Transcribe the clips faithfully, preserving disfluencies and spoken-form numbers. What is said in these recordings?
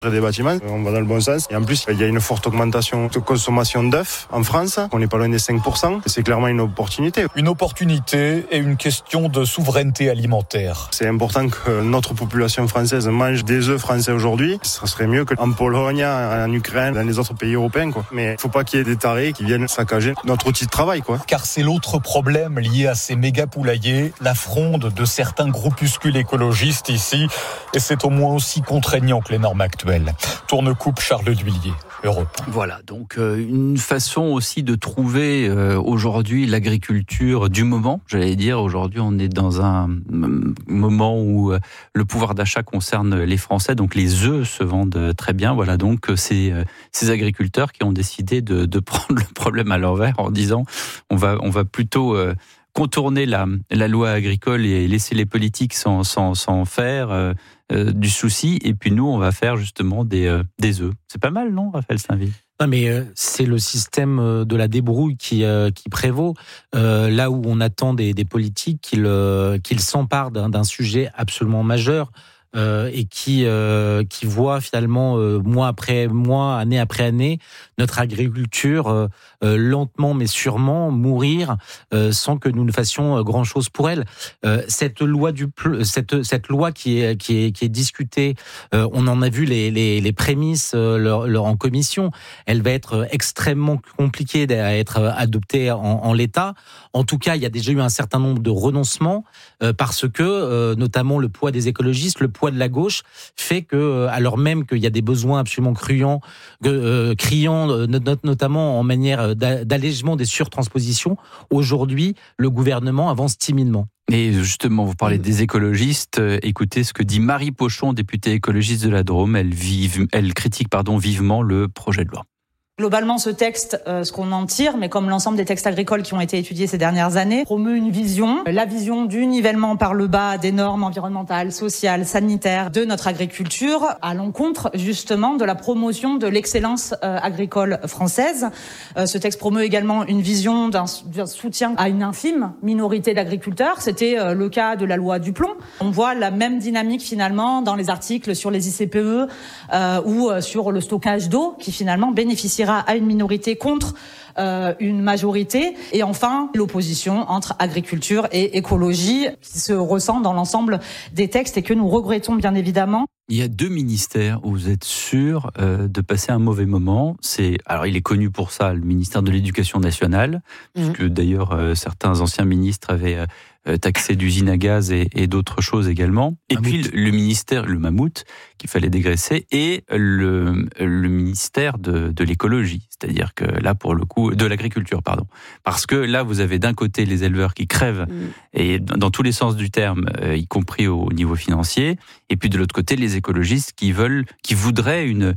Des bâtiments, on va dans le bon sens. Et en plus, il y a une forte augmentation de consommation d'œufs en France. On n'est pas loin des cinq pour cent. C'est clairement une opportunité. Une opportunité et une question de souveraineté alimentaire. C'est important que notre population française mange des œufs français aujourd'hui. Ça serait mieux qu'en Pologne, en Ukraine, dans les autres pays européens, quoi. Mais il ne faut pas qu'il y ait des tarés qui viennent saccager notre outil de travail, quoi. Car c'est l'autre problème lié à ces méga poulaillers, la fronde de certains groupuscules écologistes ici. Et c'est au moins aussi contraignant que les normes actuelles. Tourne-coupe Charles Duillier, Europe. Voilà, donc euh, une façon aussi de trouver euh, aujourd'hui l'agriculture du moment. J'allais dire, aujourd'hui on est dans un m- moment où euh, le pouvoir d'achat concerne les Français, donc les œufs se vendent très bien. Voilà, donc c'est euh, ces agriculteurs qui ont décidé de, de prendre le problème à l'envers en disant on va, on va plutôt... Euh, contourner la, la loi agricole et laisser les politiques s'en, s'en, s'en faire euh, euh, du souci. Et puis nous, on va faire justement des, euh, des œufs. C'est pas mal, non, Raphaël Saint-Vit ? Non, mais euh, c'est le système de la débrouille qui, euh, qui prévaut. Euh, là où on attend des, des politiques qu'ils, euh, qu'ils s'emparent d'un, d'un sujet absolument majeur. Euh, et qui euh, qui voit finalement euh, mois après mois, année après année, notre agriculture euh, euh, lentement mais sûrement mourir euh, sans que nous ne fassions euh, grand chose pour elle. Euh, cette loi du cette cette loi qui est qui est qui est discutée, euh, on en a vu les les, les prémices euh, leur, leur en commission. Elle va être extrêmement compliquée à être adoptée en, en l'état. En tout cas, il y a déjà eu un certain nombre de renoncements euh, parce que euh, notamment le poids des écologistes, le poids de la gauche fait que, alors même qu'il y a des besoins absolument criants, euh, criants notamment en manière d'allègement des surtranspositions, aujourd'hui, le gouvernement avance timidement. Et justement, vous parlez des écologistes. Écoutez ce que dit Marie Pochon, députée écologiste de la Drôme. Elle, vive, elle critique pardon, vivement le projet de loi. Globalement, ce texte, euh, ce qu'on en tire, mais comme l'ensemble des textes agricoles qui ont été étudiés ces dernières années, promeut une vision, la vision du nivellement par le bas des normes environnementales, sociales, sanitaires de notre agriculture, à l'encontre justement de la promotion de l'excellence euh, agricole française. Euh, ce texte promeut également une vision d'un, d'un soutien à une infime minorité d'agriculteurs. C'était euh, le cas de la loi Duplon. On voit la même dynamique finalement dans les articles sur les I C P E euh, ou euh, sur le stockage d'eau qui finalement bénéficiera à une minorité contre euh, une majorité. Et enfin, l'opposition entre agriculture et écologie qui se ressent dans l'ensemble des textes et que nous regrettons bien évidemment. Il y a deux ministères où vous êtes sûr euh, de passer un mauvais moment. C'est, alors il est connu pour ça, le ministère de l'Éducation nationale, mmh. puisque d'ailleurs euh, certains anciens ministres avaient euh, taxé d'usines à gaz et, et d'autres choses également. Et mammouth. Puis le, le ministère, le mammouth, qu'il fallait dégraisser, et le, le ministère de, de l'écologie, c'est-à-dire que là pour le coup, de l'agriculture pardon, parce que là vous avez d'un côté les éleveurs qui crèvent mmh. et dans tous les sens du terme, euh, y compris au niveau financier, et puis de l'autre côté les écologistes qui veulent, qui voudraient une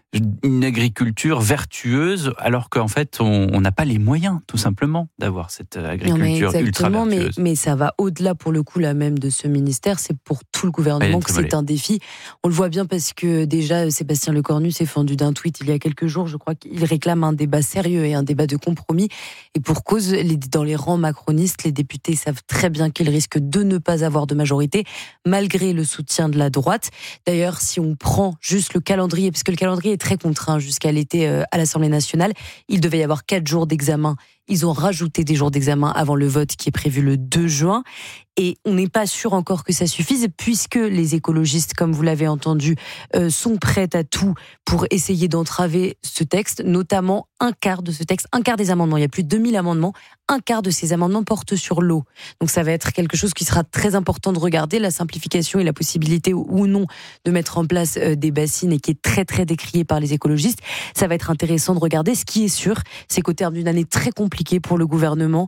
une agriculture vertueuse, alors qu'en fait, on n'a pas les moyens, tout simplement, d'avoir cette agriculture ultra vertueuse. Mais, mais ça va au-delà, pour le coup, là même de ce ministère. C'est pour tout le gouvernement que c'est un défi. On le voit bien parce que déjà, Sébastien Lecornu s'est fendu d'un tweet il y a quelques jours. Je crois qu'il réclame un débat sérieux et un débat de compromis. Et pour cause, les, dans les rangs macronistes, les députés savent très bien qu'ils risquent de ne pas avoir de majorité, malgré le soutien de la droite. D'ailleurs, si on prend juste le calendrier, parce que le calendrier est très contraint jusqu'à l'été euh, à l'Assemblée nationale. Il devait y avoir quatre jours d'examen. Ils ont rajouté des jours d'examen avant le vote qui est prévu le deux juin. Et on n'est pas sûr encore que ça suffise, puisque les écologistes, comme vous l'avez entendu, euh, sont prêts à tout pour essayer d'entraver ce texte, notamment un quart de ce texte, un quart des amendements. Il y a plus de deux mille amendements. Un quart de ces amendements portent sur l'eau. Donc ça va être quelque chose qui sera très important de regarder, la simplification et la possibilité ou non de mettre en place euh, des bassines et qui est très très décrié par les écologistes. Ça va être intéressant de regarder. Ce qui est sûr, c'est qu'au terme d'une année très compliquée pour le gouvernement,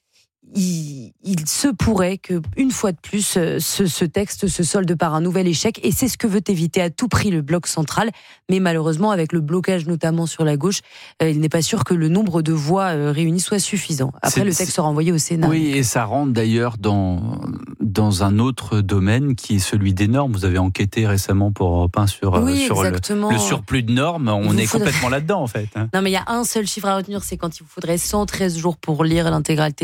Il, il se pourrait que, une fois de plus, ce, ce texte se solde par un nouvel échec, et c'est ce que veut éviter à tout prix le bloc central. Mais malheureusement, avec le blocage notamment sur la gauche, euh, il n'est pas sûr que le nombre de voix euh, réunies soit suffisant. Après, c'est, le texte sera envoyé au Sénat. Oui, et ça rentre d'ailleurs dans, dans un autre domaine qui est celui des normes. Vous avez enquêté récemment pour Europe un sur, oui, sur le, le surplus de normes. On vous est faudrait... complètement là-dedans, en fait. Hein. Non, mais il y a un seul chiffre à retenir, c'est quand il vous faudrait cent treize jours pour lire l'intégralité du droit français.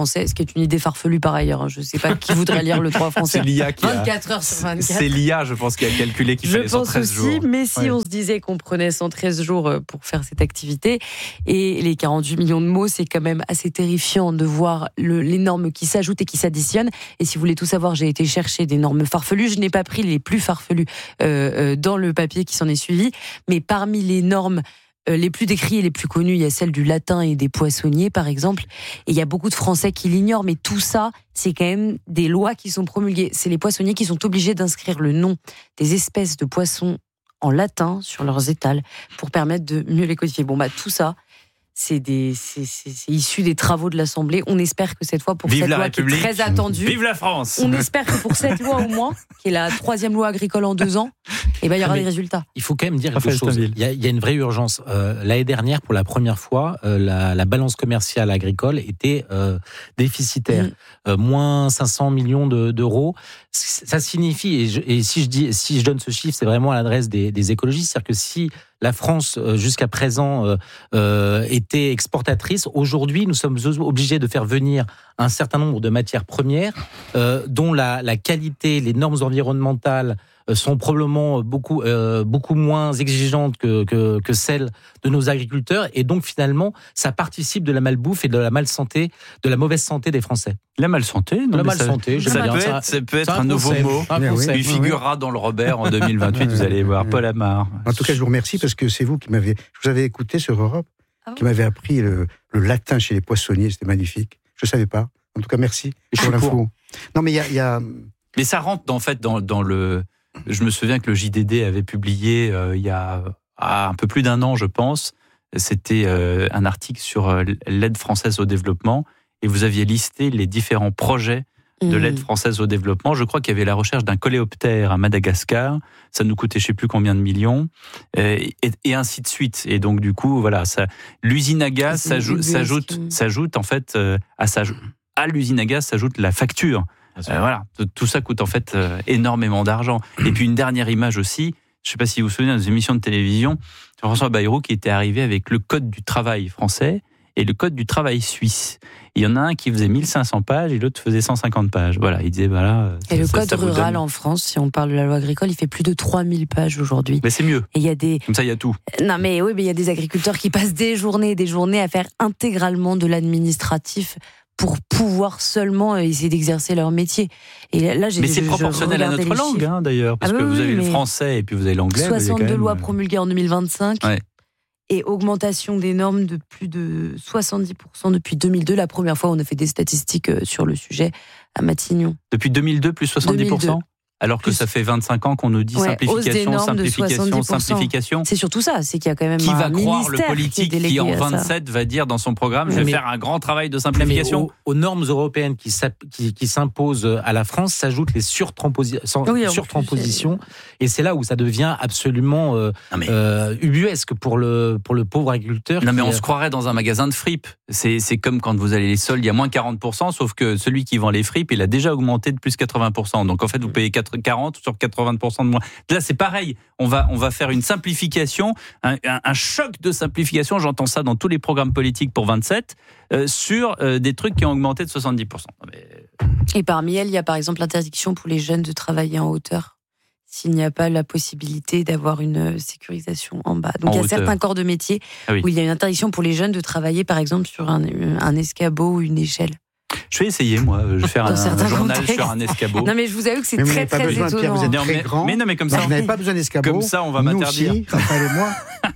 français, ce qui est une idée farfelue par ailleurs. Hein. Je ne sais pas qui voudrait lire le droit français. C'est l'I A qui vingt-quatre a... heures sur vingt-quatre. C'est l'I A, je pense, qui a calculé qu'il je fallait cent treize jours. Je pense aussi, mais si ouais. on se disait qu'on prenait cent treize jours pour faire cette activité, et les quarante-huit millions de mots, c'est quand même assez terrifiant de voir le, les normes qui s'ajoutent et qui s'additionnent. Et si vous voulez tout savoir, j'ai été chercher des normes farfelues. Je n'ai pas pris les plus farfelues euh, euh, dans le papier qui s'en est suivi, mais parmi les normes euh, les plus décriées et les plus connues, il y a celle du latin et des poissonniers, par exemple. Et il y a beaucoup de Français qui l'ignorent, mais tout ça, c'est quand même des lois qui sont promulguées. C'est les poissonniers qui sont obligés d'inscrire le nom des espèces de poissons en latin sur leurs étals pour permettre de mieux les codifier. Bon, bah, tout ça, c'est, des, c'est, c'est, c'est issu des travaux de l'Assemblée. On espère que cette fois, pour Vive cette la loi République. qui est très attendue... Vive la France. On espère que pour cette loi au moins, qui est la troisième loi agricole en deux ans, eh ben, il y aura Mais des résultats. Il faut quand même dire Raphaël quelque chose. Steinville. Il y, a, il y a une vraie urgence. Euh, l'année dernière, pour la première fois, euh, la, la balance commerciale agricole était euh, déficitaire. Mmh. Euh, moins cinq cents millions de, d'euros. Ça signifie, et, je, et si, je dis, si je donne ce chiffre, c'est vraiment à l'adresse des, des écologistes, c'est-à-dire que si la France, jusqu'à présent, euh, euh, était exportatrice, aujourd'hui, nous sommes obligés de faire venir un certain nombre de matières premières euh, dont la, la qualité, les normes environnementales sont probablement beaucoup euh, beaucoup moins exigeantes que, que que celles de nos agriculteurs, et donc finalement ça participe de la malbouffe et de la malsanté, de la mauvaise santé des Français. La malsanté, non, la malsanté, ça, ça, peut être, ça peut être un, un nouveau mot. Un oui, il figurera dans le Robert en deux mille vingt-huit. Vous allez voir, Paul Amar. En tout cas, je vous remercie parce que c'est vous qui m'avez, je vous avais écouté sur Europe, ah oui. qui m'avez appris le, le latin chez les poissonniers. C'était magnifique. Je savais pas. En tout cas, merci pour l'info. Non, mais il y a, y a. Mais ça rentre en fait dans dans le. Je me souviens que le J D D avait publié euh, il y a ah, un peu plus d'un an, je pense. C'était euh, un article sur euh, l'aide française au développement, et vous aviez listé les différents projets de mmh. l'aide française au développement. Je crois qu'il y avait la recherche d'un coléoptère à Madagascar. Ça nous coûtait je ne sais plus combien de millions, euh, et, et ainsi de suite. Et donc du coup, voilà, ça, l'usine à gaz s'ajoute, s'ajoute, s'ajoute en fait euh, à, sa, à l'usine à gaz s'ajoute la facture. Euh, voilà, tout ça coûte en fait euh, énormément d'argent. Et puis une dernière image aussi, je ne sais pas si vous vous souvenez, dans une émission de télévision, François Bayrou qui était arrivé avec le code du travail français et le code du travail suisse. Il y en a un qui faisait mille cinq cents pages et l'autre faisait cent cinquante pages. Voilà, il disait voilà. Et ça, le ça, code ça rural en France, si on parle de la loi agricole, il fait plus de trois mille pages aujourd'hui. Mais c'est mieux. Et il y a des. Comme ça, il y a tout. Non, mais oui, mais il y a des agriculteurs qui passent des journées et des journées à faire intégralement de l'administratif pour pouvoir seulement essayer d'exercer leur métier. Et là, j'ai, mais c'est je, proportionnel je à notre langue, hein, d'ailleurs, parce ah, que oui, vous avez le français et puis vous avez l'anglais. soixante-deux même... lois promulguées en deux mille vingt-cinq. Ouais. Et augmentation des normes de plus de soixante-dix pour cent depuis deux mille deux, la première fois où on a fait des statistiques sur le sujet à Matignon. Depuis deux mille deux, plus soixante-dix pour cent deux mille deux. Alors que plus... ça fait vingt-cinq ans qu'on nous dit ouais, simplification, simplification, simplification. C'est surtout ça, c'est qu'il y a quand même qui un va ministère croire le politique qui, qui en vingt-sept va dire dans son programme je vais mais, faire un grand travail de simplification. Aux, aux normes européennes qui, qui, qui s'imposent à la France s'ajoutent les surtranspositions, oui, surtranspositions et c'est là où ça devient absolument euh, mais... euh, ubuesque pour le, pour le pauvre agriculteur. Non qui, mais on euh... se croirait dans un magasin de fripes. C'est, c'est comme quand vous allez les soldes, il y a moins quarante pour cent, sauf que celui qui vend les fripes, il a déjà augmenté de plus quatre-vingts pour cent. Donc en fait, vous payez quarante sur quatre-vingts pour cent de moins. Là, c'est pareil. On va, on va faire une simplification, un, un, un choc de simplification. J'entends ça dans tous les programmes politiques pour vingt-sept, euh, sur euh, des trucs qui ont augmenté de soixante-dix pour cent. Mais... Et parmi elles, il y a par exemple l'interdiction pour les jeunes de travailler en hauteur, s'il n'y a pas la possibilité d'avoir une sécurisation en bas. Donc en il y a hauteur. Certains corps de métier ah oui. où il y a une interdiction pour les jeunes de travailler par exemple sur un, un escabeau ou une échelle. Je vais essayer, moi. Je vais faire un, un journal contextes. Sur un escabeau. Non, mais je vous avoue que c'est mais très, très étonnant. Pierre, vous êtes non, très mais, grand. Mais non, mais comme ça, vous n'avez pas besoin d'escabeau. Comme ça, on va Nous m'interdire. Aussi, Raphaël et moi.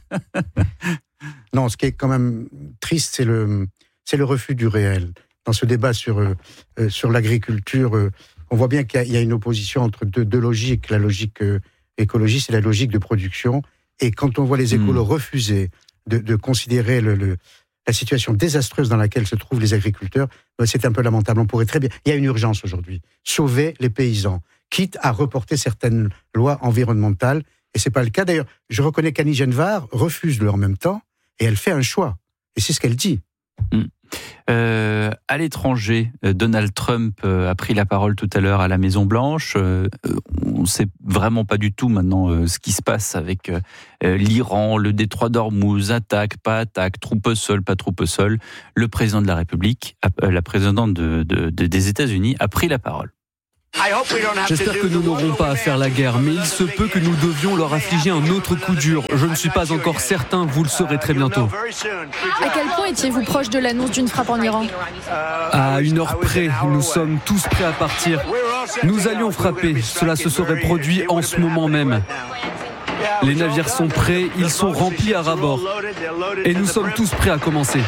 Non, ce qui est quand même triste, c'est le, c'est le refus du réel. Dans ce débat sur, euh, sur l'agriculture, euh, on voit bien qu'il y a, il y a une opposition entre deux, deux logiques. La logique euh, écologiste et la logique de production. Et quand on voit les écolos mmh. refuser de, de considérer le... le la situation désastreuse dans laquelle se trouvent les agriculteurs, c'est un peu lamentable. On pourrait très bien... Il y a une urgence aujourd'hui. Sauver les paysans, quitte à reporter certaines lois environnementales. Et ce n'est pas le cas. D'ailleurs, je reconnais qu'Annie Genevard refuse-le en même temps, et elle fait un choix. Et c'est ce qu'elle dit. Mmh. Euh, à l'étranger, Donald Trump a pris la parole tout à l'heure à la Maison-Blanche. Euh, on ne sait vraiment pas du tout maintenant euh, ce qui se passe avec euh, l'Iran, le détroit d'Ormuz, attaque, pas attaque, troupe au sol, pas troupe au sol. Le président de la République, euh, la présidente de, de, de, des États-Unis a pris la parole. J'espère que nous n'aurons pas à faire la guerre, mais il se peut que nous devions leur infliger un autre coup dur. Je ne suis pas encore certain, vous le saurez très bientôt. À quel point étiez-vous proche de l'annonce d'une frappe en Iran ? À une heure près, nous sommes tous prêts à partir. Nous allions frapper, cela se serait produit en ce moment même. Les navires sont prêts, ils sont remplis à ras-bord. Et nous sommes tous prêts à commencer.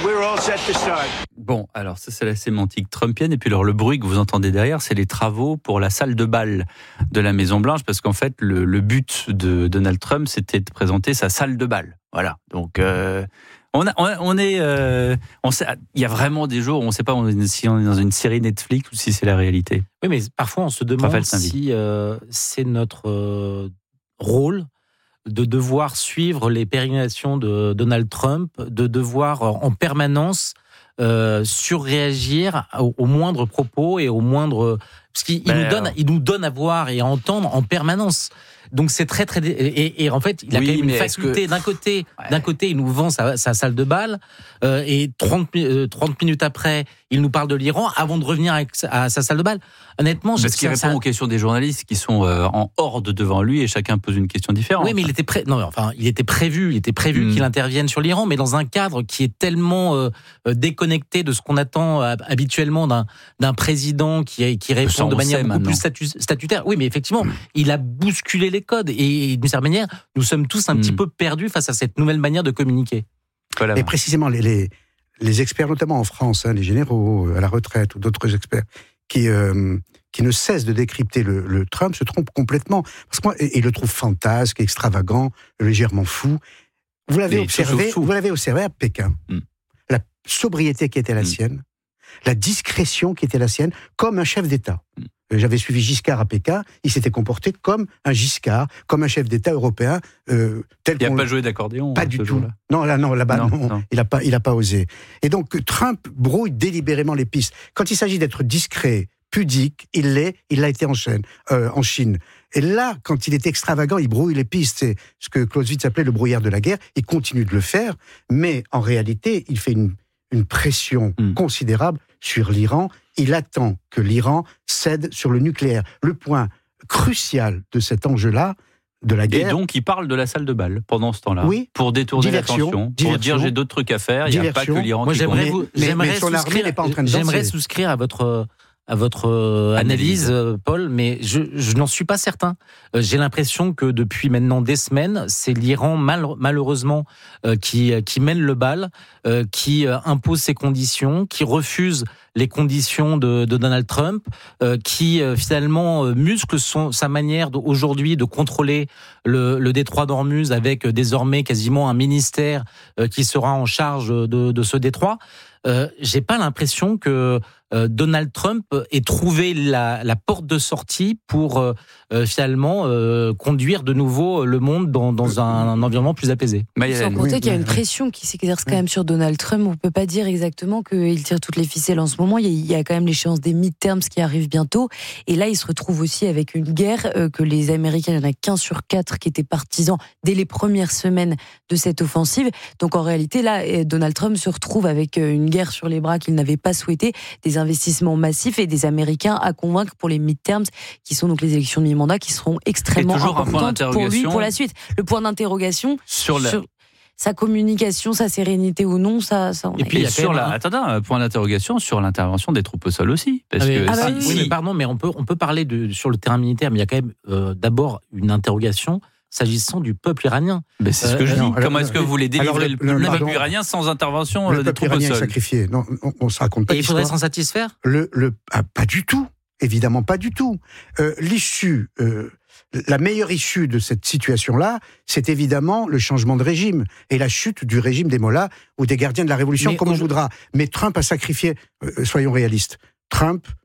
Bon, alors ça c'est la sémantique trumpienne. Et puis alors le bruit que vous entendez derrière, c'est les travaux pour la salle de bal de la Maison-Blanche. Parce qu'en fait, le, le but de Donald Trump, c'était de présenter sa salle de bal. Voilà, donc... Euh On, a, on est, euh, on sait, il y a vraiment des jours où on ne sait pas si on est dans une série Netflix ou si c'est la réalité. Oui, mais parfois on se demande si euh, c'est notre euh, rôle de devoir suivre les pérégrinations de Donald Trump, de devoir en permanence euh, surréagir aux, aux moindres propos et aux moindres... Parce qu'il ben, nous donne, il nous donne à voir et à entendre en permanence. Donc c'est très très et, et en fait il a oui, quand même une faculté que... d'un côté ouais. d'un côté il nous vend sa, sa salle de bal euh, et trente, euh, trente minutes après il nous parle de l'Iran avant de revenir avec, à sa salle de bal. Honnêtement, parce qu'il répond ça... aux questions des journalistes qui sont euh, en horde devant lui et chacun pose une question différente. Oui, mais il était pré... non, enfin il était prévu, il était prévu mmh. qu'il intervienne sur l'Iran, mais dans un cadre qui est tellement euh, déconnecté de ce qu'on attend euh, habituellement d'un d'un président qui qui répond ça, de manière beaucoup maintenant. plus statu... statutaire. Oui, mais effectivement, mmh. il a bousculé les codes et d'une certaine manière, nous sommes tous un mmh. petit peu perdus face à cette nouvelle manière de communiquer. Voilà. Et précisément, les, les, les experts, notamment en France, hein, les généraux à la retraite ou d'autres experts, qui, euh, qui ne cessent de décrypter le, le Trump, se trompent complètement. Parce que moi, ils le trouvent fantasque, extravagant, légèrement fou. Vous l'avez, observé, vous l'avez observé à Pékin. Mmh. La sobriété qui était la mmh. sienne, la discrétion qui était la sienne, comme un chef d'État. Mmh. J'avais suivi Giscard à Pékin, il s'était comporté comme un Giscard, comme un chef d'État européen. Euh, tel il n'a qu'on... pas joué d'accordéon. Pas du tout. Là. Non, là, non, là-bas, non, non, non. il n'a pas, il a pas osé. Et donc, Trump brouille délibérément les pistes. Quand il s'agit d'être discret, pudique, il l'est, il l'a été en Chine. Euh, en Chine. Et là, quand il est extravagant, il brouille les pistes. C'est ce que Clausewitz appelait le brouillard de la guerre. Il continue de le faire, mais en réalité, il fait une, une pression mm. considérable sur l'Iran. Il attend que l'Iran cède sur le nucléaire. Le point crucial de cet enjeu-là, de la guerre... Et donc, il parle de la salle de bal pendant ce temps-là, oui, pour détourner diversion, l'attention, pour diversion, dire j'ai d'autres trucs à faire, il n'y a pas que l'Iran Moi, qui j'aimerais, compte. vous, mais, j'aimerais, mais son armée n'est pas en train de danser. J'aimerais souscrire à votre... à votre euh, analyse, analyse, Paul, mais je, je n'en suis pas certain. Euh, j'ai l'impression que depuis maintenant des semaines, c'est l'Iran mal, malheureusement euh, qui, qui mène le bal, euh, qui euh, impose ses conditions, qui refuse les conditions de, de Donald Trump, euh, qui euh, finalement euh, muscle son, sa manière de, aujourd'hui de contrôler le, le détroit d'Ormuz avec euh, désormais quasiment un ministère euh, qui sera en charge de, de ce détroit. Euh, j'ai pas l'impression que euh, Donald Trump ait trouvé la, la porte de sortie pour euh, euh, finalement euh, conduire de nouveau le monde dans, dans un, un environnement plus apaisé. Sans compter qu'il y a une pression qui s'exerce quand même sur Donald Trump. On peut pas dire exactement qu'il tire toutes les ficelles en ce moment. Il y a, il y a quand même l'échéance des midterms qui arrive bientôt. Et là, il se retrouve aussi avec une guerre euh, que les Américains, il y en a qu'un sur quatre qui étaient partisans dès les premières semaines de cette offensive. Donc en réalité, là, Donald Trump se retrouve avec une guerre sur les bras qu'il n'avait pas souhaité, des investissements massifs et des Américains à convaincre pour les midterms, qui sont donc les élections de mi-mandat, qui seront extrêmement importantes pour lui, pour la suite. Le point d'interrogation sur, la... sur sa communication, sa sérénité ou non, ça... ça on et puis, sur la... un... Attends, point d'interrogation sur l'intervention des troupes au sol aussi. Parce ah que ah si, bah, si... Oui, mais pardon, mais on peut, on peut parler de, sur le terrain militaire, mais il y a quand même euh, d'abord une interrogation s'agissant du peuple iranien. Ben c'est ce que euh, je dis. Non, Comment alors, est-ce que vous voulez délivrer le, le, le peuple iranien sans intervention le des troupes au sol ? Le peuple iranien est sacrifié. Non, on, on se raconte pas. Et il faudrait s'en satisfaire ? Le, le, ah, pas du tout. Évidemment pas du tout. Euh, l'issue, euh, la meilleure issue de cette situation-là, c'est évidemment le changement de régime et la chute du régime des mollahs ou des gardiens de la révolution, mais comme on voudra. Mais Trump a sacrifié, euh, soyons réalistes, Trump...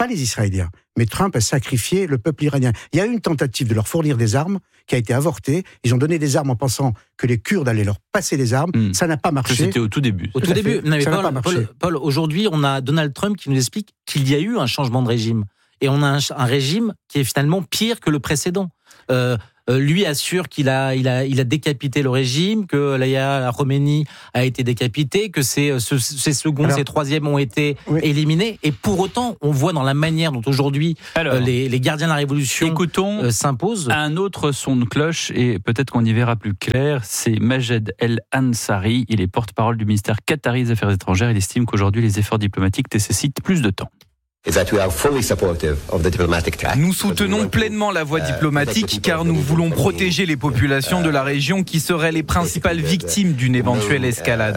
pas les Israéliens, mais Trump a sacrifié le peuple iranien. Il y a eu une tentative de leur fournir des armes qui a été avortée. Ils ont donné des armes en pensant que les Kurdes allaient leur passer des armes. Mmh. Ça n'a pas marché. C'était au tout début. Au tout, tout début. Non, mais Paul, Paul, Paul, aujourd'hui, on a Donald Trump qui nous explique qu'il y a eu un changement de régime. Et on a un, un régime qui est finalement pire que le précédent. Euh, Euh, lui assure qu'il a, il a, il a décapité le régime, que Leïla Khomeini a été décapité, que ses, ses seconds, Alors, ses troisièmes ont été oui. éliminés. Et pour autant, on voit dans la manière dont aujourd'hui Alors, euh, les, les gardiens de la révolution écoutons euh, s'imposent. Un autre son de cloche, et peut-être qu'on y verra plus clair, c'est Majed El Ansari. Il est porte-parole du ministère qatari des Affaires étrangères. Il estime qu'aujourd'hui, les efforts diplomatiques nécessitent plus de temps. Nous soutenons pleinement la voie diplomatique car nous voulons protéger les populations de la région qui seraient les principales victimes d'une éventuelle escalade.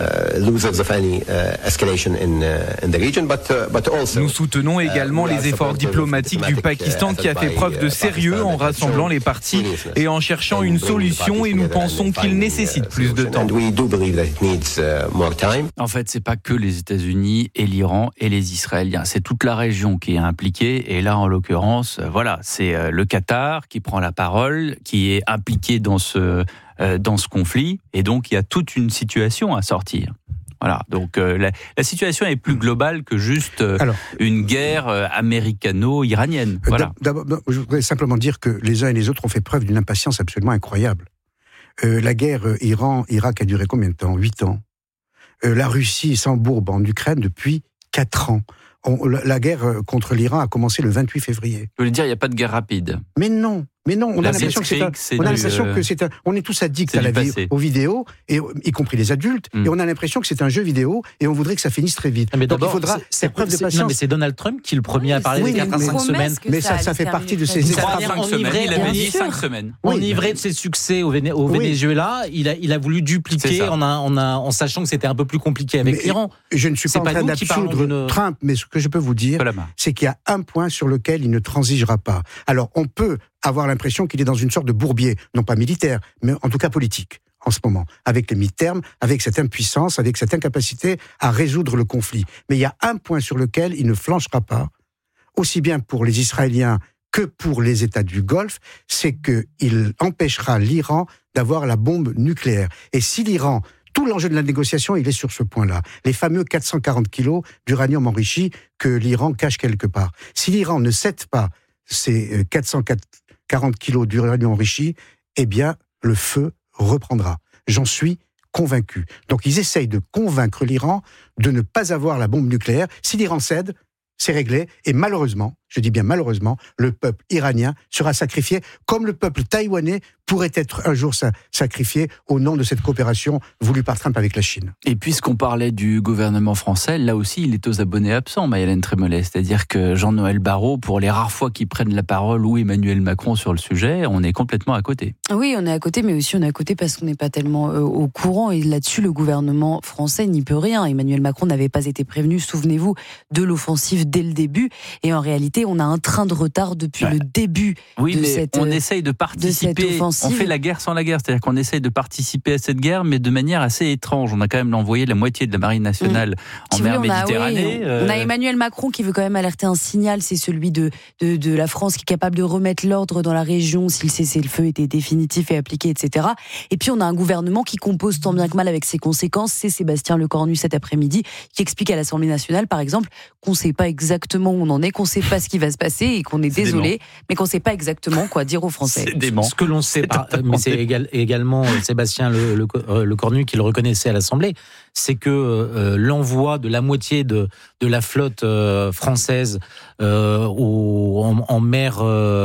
Nous soutenons également les efforts diplomatiques du Pakistan qui a fait preuve de sérieux en rassemblant les parties et en cherchant une solution, et nous pensons qu'il nécessite plus de temps. En fait, c'est pas que les États-Unis et l'Iran et les Israéliens, c'est toute la région qui est impliquée, et là en l'occurrence, voilà, c'est le Qatar qui prend la parole, qui est impliqué dans ce euh, dans ce conflit, et donc il y a toute une situation à sortir. Voilà, donc euh, la, la situation est plus globale que juste euh, Alors, une guerre euh, américano-iranienne. Voilà. D'abord, je voudrais simplement dire que les uns et les autres ont fait preuve d'une impatience absolument incroyable. Euh, la guerre euh, Iran-Irak a duré combien de temps ? Huit ans. Euh, la Russie s'embourbe en Ukraine depuis quatre ans. On, la guerre contre l'Iran a commencé le vingt-huit février. Je voulais dire, il n'y a pas de guerre rapide. Mais non, mais non. On la a l'impression que c'est un, on a l'impression que c'est un, on est tous addicts à la vie, aux vidéos, et y compris les adultes, mm. et on a l'impression que c'est un jeu vidéo, et on voudrait que ça finisse très vite. Mais donc il faudra c'est preuve de patience. Non, mais c'est Donald Trump qui est le premier à parler oui, des quatre à cinq semaines. Mais ça, ça fait partie de ses efforts. Il avait dit cinq semaines. Enivré de ses succès au, Véné- au oui. Venezuela, il a, il a voulu dupliquer en, a, en, a, en sachant que c'était un peu plus compliqué avec mais l'Iran. Je ne suis pas en train d'absoudre Trump, mais ce que je peux vous dire, c'est qu'il y a un point sur lequel il ne transigera pas. Alors, on peut avoir l'impression qu'il est dans une sorte de bourbier, non pas militaire, mais en tout cas politique, en ce moment, avec les mi-termes, avec cette impuissance, avec cette incapacité à résoudre le conflit. Mais il y a un point sur lequel il ne flanchera pas, aussi bien pour les Israéliens que pour les États du Golfe, c'est qu'il empêchera l'Iran d'avoir la bombe nucléaire. Et si l'Iran... Tout l'enjeu de la négociation, il est sur ce point-là. Les fameux quatre cent quarante kilos d'uranium enrichi que l'Iran cache quelque part. Si l'Iran ne cède pas ces quatre cent quarante kilos d'uranium enrichi, eh bien, le feu reprendra. J'en suis convaincu. Donc, ils essayent de convaincre l'Iran de ne pas avoir la bombe nucléaire. Si l'Iran cède, c'est réglé. Et malheureusement, je dis bien malheureusement, le peuple iranien sera sacrifié, comme le peuple taïwanais pourrait être un jour sacrifié au nom de cette coopération voulue par Trump avec la Chine. Et puisqu'on parlait du gouvernement français, là aussi, il est aux abonnés absents, Maï-Hélène Trémollet. C'est-à-dire que Jean-Noël Barrot, pour les rares fois qu'il prenne la parole, ou Emmanuel Macron sur le sujet, on est complètement à côté. Oui, on est à côté, mais aussi on est à côté parce qu'on n'est pas tellement euh, au courant. Et là-dessus, le gouvernement français n'y peut rien. Emmanuel Macron n'avait pas été prévenu, souvenez-vous, de l'offensive dès le début. Et en réalité, on a un train de retard depuis ouais. le début oui, de mais cette on essaye de participer. De on fait la guerre sans la guerre, c'est-à-dire qu'on essaye de participer à cette guerre, mais de manière assez étrange. On a quand même envoyé la moitié de la marine nationale mmh. en si mer oui, Méditerranée. A, oui, euh... On a Emmanuel Macron qui veut quand même alerter un signal, c'est celui de, de, de la France qui est capable de remettre l'ordre dans la région si le cessez-le-feu était définitif et appliqué, et cetera. Et puis on a un gouvernement qui compose tant bien que mal avec ses conséquences. C'est Sébastien Lecornu cet après-midi qui explique à l'Assemblée nationale, par exemple, qu'on ne sait pas exactement où on en est, qu'on ne sait pas ce qui va se passer et qu'on est, est désolé, dément. mais qu'on ne sait pas exactement quoi dire aux Français. C'est dément. Ce que l'on sait, c'est, pas, mais c'est égal, également Sébastien Le, Le, Le Cornu qui le reconnaissait à l'Assemblée, c'est que euh, l'envoi de la moitié de, de la flotte euh, française euh, au, en, en mer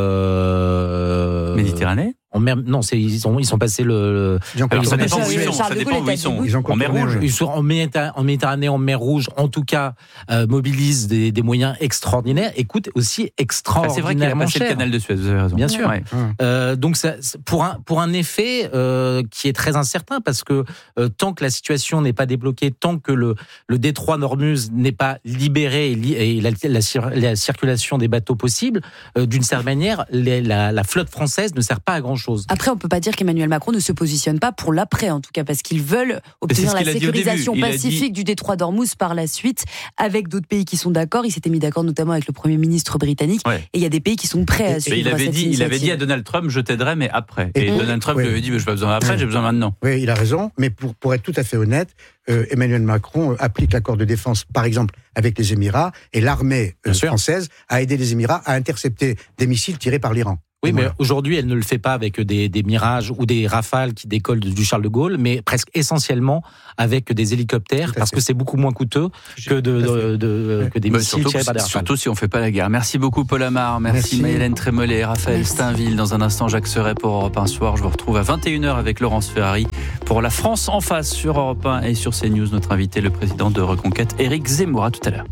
euh, Méditerranée. En mer, non, c'est, ils, sont, ils sont passés le. le Alors, ça dépend où ils sont. Ça dépend où ils sont. Ils sont en mer Rouge. Ils sont en Méditerranée, en mer Rouge. En tout cas, euh, mobilisent des, des moyens extraordinaires. Et coûtent aussi extraordinairement cher. C'est vrai qu'il a passé le canal de Suez. Vous avez raison. Bien sûr. Ouais. Euh, donc, ça, pour un pour un effet euh, qui est très incertain, parce que euh, tant que la situation n'est pas débloquée, tant que le le détroit d'Ormuz n'est pas libéré et, li, et la, la, la, la circulation des bateaux possible, euh, d'une certaine manière, les, la, la flotte française ne sert pas à grand chose. grand-chose. Après, on peut pas dire qu'Emmanuel Macron ne se positionne pas pour l'après, en tout cas, parce qu'ils veulent obtenir la sécurisation pacifique dit... du détroit d'Ormuz par la suite, avec d'autres pays qui sont d'accord. Il s'était mis d'accord notamment avec le Premier ministre britannique, ouais. et il y a des pays qui sont prêts à suivre il avait cette dit, initiative. Il avait dit à Donald Trump, je t'aiderai, mais après. Et, et Donald Trump oui. lui avait dit, je n'ai pas besoin après, oui. j'ai besoin maintenant. Oui, il a raison, mais pour, pour être tout à fait honnête, euh, Emmanuel Macron applique l'accord de défense, par exemple, avec les Émirats, et l'armée euh, française a aidé les Émirats à intercepter des missiles tirés par l'Iran. Oui, et mais voilà. Aujourd'hui, elle ne le fait pas avec des, des Mirages ou des Rafales qui décollent du Charles de Gaulle, mais presque essentiellement avec des hélicoptères, parce fait. que c'est beaucoup moins coûteux que, de, de, de, ouais. que des bah, missiles tirés par des Rafales. Surtout si on ne fait pas la guerre. Merci beaucoup, Paul Amar. Merci, Merci. Maëlène Trémollet, Raphaël Merci. Steinville. Dans un instant, Jacques Serret pour Europe un Soir. Je vous retrouve à vingt et une heures avec Laurence Ferrari pour La France en face sur Europe un et sur CNews. Notre invité, le président de Reconquête, Éric Zemmour. À tout à l'heure.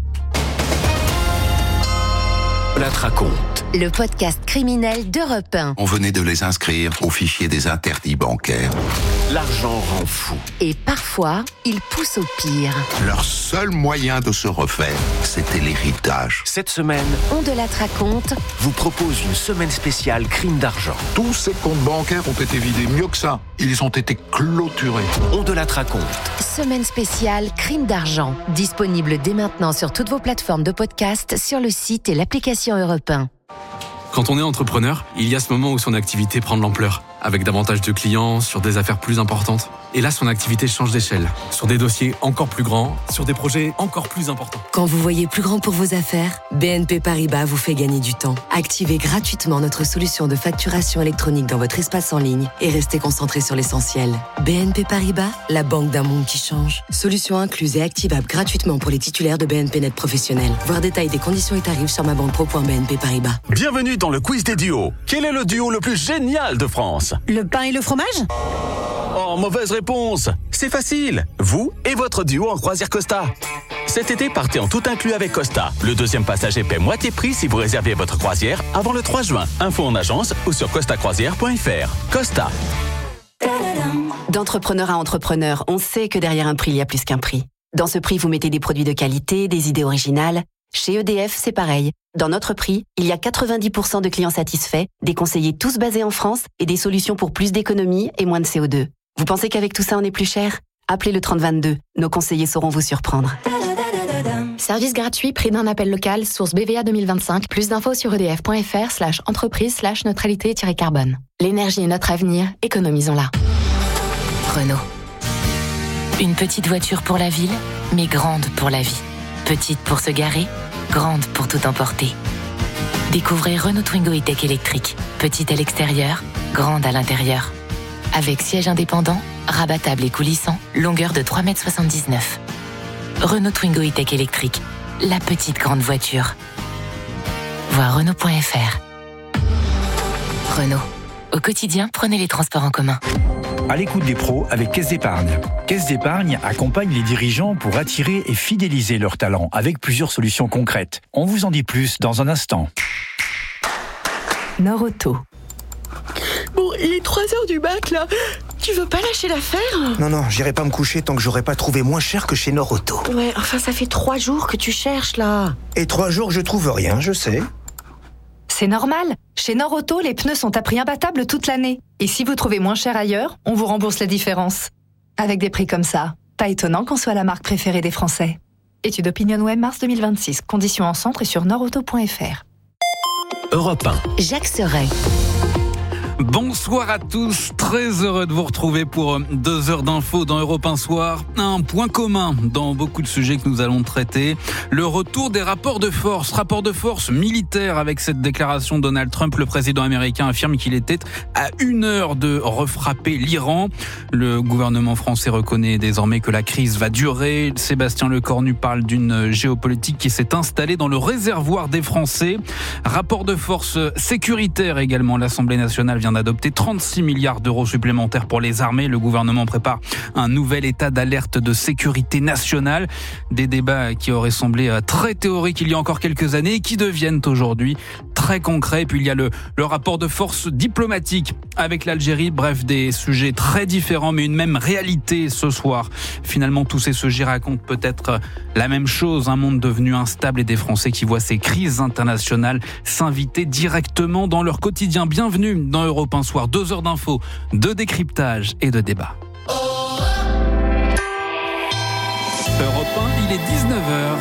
La raconte. Le podcast criminel d'Europe un. On venait de les inscrire au fichier des interdits bancaires. L'argent rend fou. Et parfois, ils poussent au pire. Leur seul moyen de se refaire, c'était l'héritage. Cette semaine, On de la raconte vous propose une semaine spéciale crime d'argent. Tous ces comptes bancaires ont été vidés, mieux que ça. Ils ont été clôturés. On de la raconte. Semaine spéciale crime d'argent. Disponible dès maintenant sur toutes vos plateformes de podcast, sur le site et l'application Europe un. Quand on est entrepreneur, il y a ce moment où son activité prend de l'ampleur, avec davantage de clients, sur des affaires plus importantes. Et là, son activité change d'échelle, sur des dossiers encore plus grands, sur des projets encore plus importants. Quand vous voyez plus grand pour vos affaires, B N P Paribas vous fait gagner du temps. Activez gratuitement notre solution de facturation électronique dans votre espace en ligne et restez concentré sur l'essentiel. B N P Paribas, la banque d'un monde qui change. Solution incluse et activable gratuitement pour les titulaires de B N P Net professionnels. Voir détail des conditions et tarifs sur ma banque pro point b n p paribas. Bienvenue dans le quiz des duos. Quel est le duo le plus génial de France ? Le pain et le fromage ? Oh, mauvaise réponse. C'est facile. Vous et votre duo en croisière Costa. Cet été, partez en tout inclus avec Costa. Le deuxième passager paie moitié prix si vous réservez votre croisière avant le trois juin. Info en agence ou sur costa croisière point f r. Costa. D'entrepreneur à entrepreneur, on sait que derrière un prix, il y a plus qu'un prix. Dans ce prix, vous mettez des produits de qualité, des idées originales. Chez E D F, c'est pareil. Dans notre prix, il y a quatre-vingt-dix pour cent de clients satisfaits, des conseillers tous basés en France et des solutions pour plus d'économie et moins de C O deux. Vous pensez qu'avec tout ça, on est plus cher ? Appelez le trente vingt-deux. Nos conseillers sauront vous surprendre. Service gratuit, prix d'un appel local, source B V A deux mille vingt-cinq. Plus d'infos sur edf point f r slash entreprise slash neutralité carbone. L'énergie est notre avenir, économisons-la. Renault. Une petite voiture pour la ville, mais grande pour la vie. Petite pour se garer, grande pour tout emporter. Découvrez Renault Twingo E-Tech électrique. Petite à l'extérieur, grande à l'intérieur. Avec siège indépendant, rabattable et coulissant, longueur de trois virgule soixante-dix-neuf mètres. Renault Twingo E-Tech électrique, la petite grande voiture. Voir Renault point f r. Renault. Au quotidien, prenez les transports en commun. À l'écoute des pros avec Caisse d'Épargne. Caisse d'Épargne accompagne les dirigeants pour attirer et fidéliser leurs talents avec plusieurs solutions concrètes. On vous en dit plus dans un instant. Norauto. Bon, il est trois heures du bac, là. Tu veux pas lâcher l'affaire ? Non, non, j'irai pas me coucher tant que j'aurai pas trouvé moins cher que chez Norauto. Ouais, enfin, ça fait trois jours que tu cherches, là. Et trois jours, je trouve rien, je sais. C'est normal. Chez Norauto, les pneus sont à prix imbattable toute l'année. Et si vous trouvez moins cher ailleurs, on vous rembourse la différence. Avec des prix comme ça, pas étonnant qu'on soit la marque préférée des Français. Étude OpinionWay mars deux mille vingt-six. Conditions en centre et sur norauto point f r. Europe un. Jacques Serret. Bonsoir à tous, très heureux de vous retrouver pour deux heures d'infos dans Europe un Soir. Un point commun dans beaucoup de sujets que nous allons traiter, le retour des rapports de force, rapports de force militaires avec cette déclaration de Donald Trump. Le président américain affirme qu'il était à une heure de refrapper l'Iran. Le gouvernement français reconnaît désormais que la crise va durer. Sébastien Lecornu parle d'une géopolitique qui s'est installée dans le réservoir des Français. Rapport de force sécuritaire également, l'Assemblée nationale vient d'adopter trente-six milliards d'euros supplémentaires pour les armées. Le gouvernement prépare un nouvel état d'alerte de sécurité nationale. Des débats qui auraient semblé très théoriques il y a encore quelques années et qui deviennent aujourd'hui très très concret. Puis il y a le, le rapport de force diplomatique avec l'Algérie. Bref, des sujets très différents, mais une même réalité ce soir. Finalement, tous ces sujets racontent peut-être la même chose. Un monde devenu instable et des Français qui voient ces crises internationales s'inviter directement dans leur quotidien. Bienvenue dans Europe un Soir. Deux heures d'infos, de décryptage et de débat. Europe un, il est dix-neuf heures.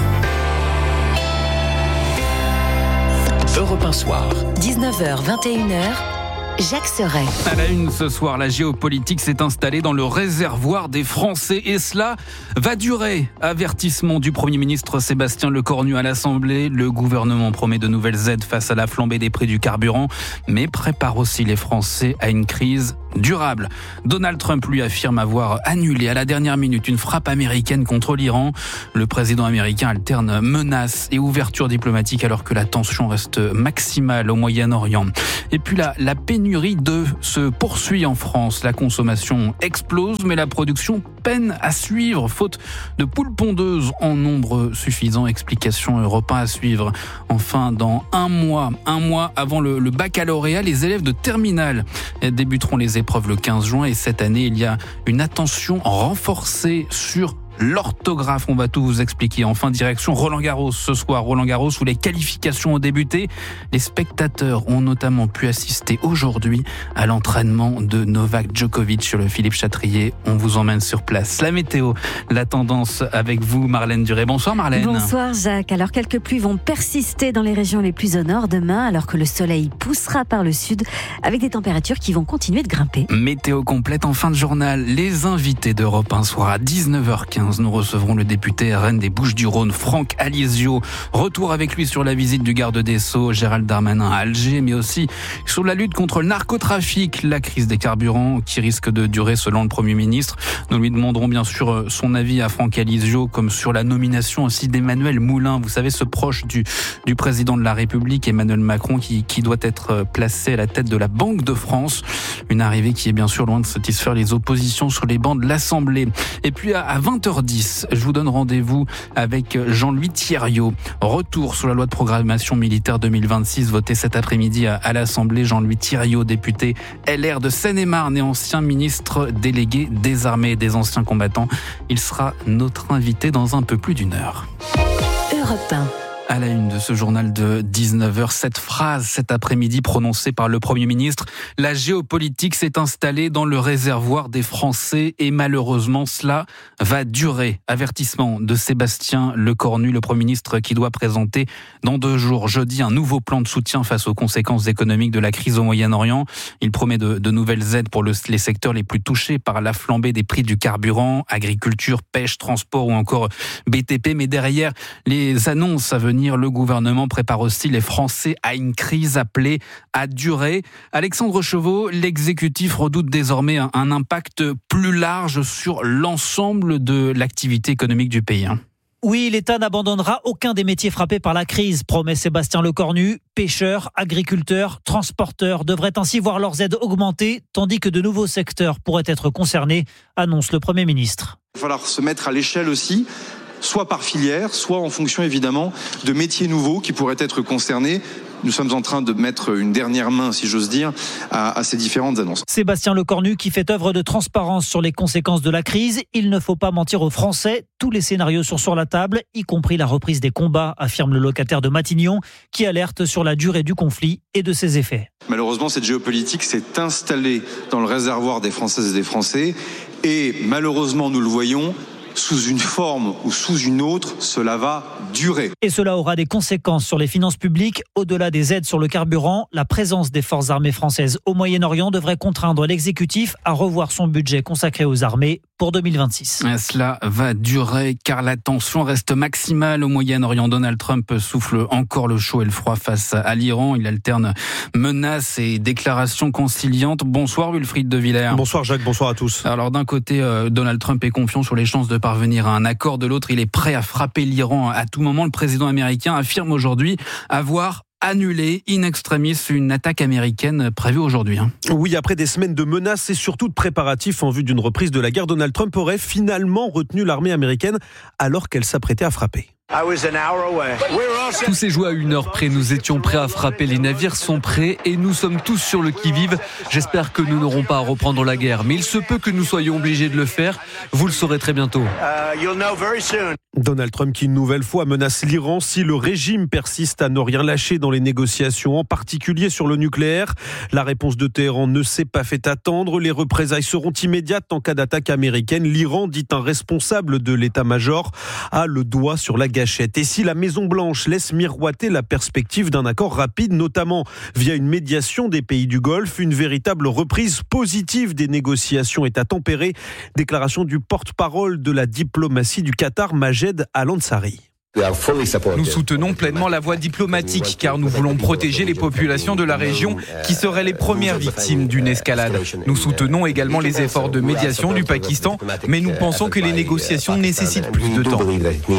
Europe un Soir. dix-neuf heures vingt et une heures. Jacques Serret. À la une ce soir, la géopolitique s'est installée dans le réservoir des Français et cela va durer. Avertissement du Premier ministre Sébastien Lecornu à l'Assemblée. Le gouvernement promet de nouvelles aides face à la flambée des prix du carburant, mais prépare aussi les Français à une crise durable. Donald Trump lui affirme avoir annulé à la dernière minute une frappe américaine contre l'Iran. Le président américain alterne menaces et ouverture diplomatique alors que la tension reste maximale au Moyen-Orient. Et puis la, la pénurie d'œufs se poursuit en France. La consommation explose, mais la production peine à suivre, faute de poules pondeuses en nombre suffisant. Explication Europe un à suivre. Enfin, dans un mois, un mois avant le, le baccalauréat, les élèves de terminale débuteront les épreuves le quinze juin et cette année, il y a une attention renforcée sur l'orthographe. On va tout vous expliquer. Enfin, direction Roland-Garros ce soir. Roland-Garros où les qualifications ont débuté. Les spectateurs ont notamment pu assister aujourd'hui à l'entraînement de Novak Djokovic sur le Philippe Chatrier. On vous emmène sur place. La météo, la tendance avec vous, Marlène Duré. Bonsoir Marlène. Bonsoir Jacques. Alors quelques pluies vont persister dans les régions les plus au nord demain alors que le soleil poussera par le sud avec des températures qui vont continuer de grimper. Météo complète en fin de journal. Les invités d'Europe un Soir à dix-neuf heures quinze. Nous recevrons le député R N des Bouches-du-Rhône, Franck Alizio. Retour avec lui sur la visite du garde des Sceaux, Gérald Darmanin à Alger, mais aussi sur la lutte contre le narcotrafic, la crise des carburants qui risque de durer selon le Premier ministre. Nous lui demanderons bien sûr son avis à Franck Alizio, comme sur la nomination aussi d'Emmanuel Moulin. Vous savez, ce proche du, du président de la République, Emmanuel Macron, qui, qui doit être placé à la tête de la Banque de France. Une arrivée qui est bien sûr loin de satisfaire les oppositions sur les bancs de l'Assemblée. Et puis à vingt heures dix, je vous donne rendez-vous avec Jean-Louis Thierriot. Retour sur la loi de programmation militaire deux mille vingt-six, votée cet après-midi à, à l'Assemblée. Jean-Louis Thierriot, député L R de Seine-et-Marne et ancien ministre délégué des armées et des anciens combattants. Il sera notre invité dans un peu plus d'une heure. Europe un. À la une de ce journal de dix-neuf heures, cette phrase cet après-midi prononcée par le Premier ministre. La géopolitique s'est installée dans le réservoir des Français et malheureusement cela va durer. Avertissement de Sébastien Lecornu, le Premier ministre qui doit présenter dans deux jours, jeudi, un nouveau plan de soutien face aux conséquences économiques de la crise au Moyen-Orient. Il promet de, de nouvelles aides pour le, les secteurs les plus touchés par la flambée des prix du carburant, agriculture, pêche, transport ou encore B T P. Mais derrière les annonces à venir, le gouvernement prépare aussi les Français à une crise appelée à durer. Alexandre Chevaux, l'exécutif redoute désormais un, un impact plus large sur l'ensemble de l'activité économique du pays. Oui, l'État n'abandonnera aucun des métiers frappés par la crise, promet Sébastien Lecornu. Pêcheurs, agriculteurs, transporteurs devraient ainsi voir leurs aides augmenter, tandis que de nouveaux secteurs pourraient être concernés, annonce le Premier ministre. Il va falloir se mettre à l'échelle aussi, soit par filière, soit en fonction évidemment de métiers nouveaux qui pourraient être concernés. Nous sommes en train de mettre une dernière main, si j'ose dire, à, à ces différentes annonces. Sébastien Lecornu qui fait œuvre de transparence sur les conséquences de la crise. Il ne faut pas mentir aux Français. Tous les scénarios sont sur la table, y compris la reprise des combats, affirme le locataire de Matignon, qui alerte sur la durée du conflit et de ses effets. Malheureusement, cette géopolitique s'est installée dans le réservoir des Françaises et des Français. Et malheureusement, nous le voyons, sous une forme ou sous une autre, cela va durer. Et cela aura des conséquences sur les finances publiques. Au-delà des aides sur le carburant, la présence des forces armées françaises au Moyen-Orient devrait contraindre l'exécutif à revoir son budget consacré aux armées pour deux mille vingt-six. Cela va durer car la tension reste maximale au Moyen-Orient. Donald Trump souffle encore le chaud et le froid face à l'Iran. Il alterne menaces et déclarations conciliantes. Bonsoir Wilfried de Villers. Bonsoir Jacques, bonsoir à tous. Alors d'un côté, Donald Trump est confiant sur les chances de parvenir à un accord. De l'autre, il est prêt à frapper l'Iran à tout moment. Le président américain affirme aujourd'hui avoir annulé in extremis une attaque américaine prévue aujourd'hui. Oui, après des semaines de menaces et surtout de préparatifs en vue d'une reprise de la guerre, Donald Trump aurait finalement retenu l'armée américaine alors qu'elle s'apprêtait à frapper. Tout s'est joué à une heure près. Nous étions prêts à frapper. Les navires sont prêts et nous sommes tous sur le qui-vive. J'espère que nous n'aurons pas à reprendre la guerre. Mais il se peut que nous soyons obligés de le faire. Vous le saurez très bientôt. Donald Trump qui une nouvelle fois menace l'Iran si le régime persiste à ne rien lâcher dans les négociations, en particulier sur le nucléaire. La réponse de Téhéran ne s'est pas fait attendre. Les représailles seront immédiates en cas d'attaque américaine. L'Iran, dit un responsable de l'état-major, a le doigt sur la gâchette. Et si la Maison-Blanche laisse miroiter la perspective d'un accord rapide, notamment via une médiation des pays du Golfe, une véritable reprise positive des négociations est à tempérer. Déclaration du porte-parole de la diplomatie du Qatar, Majed Al-Ansari. Nous soutenons pleinement la voie diplomatique car nous voulons protéger les populations de la région qui seraient les premières victimes d'une escalade. Nous soutenons également les efforts de médiation du Pakistan, mais nous pensons que les négociations nécessitent plus de temps.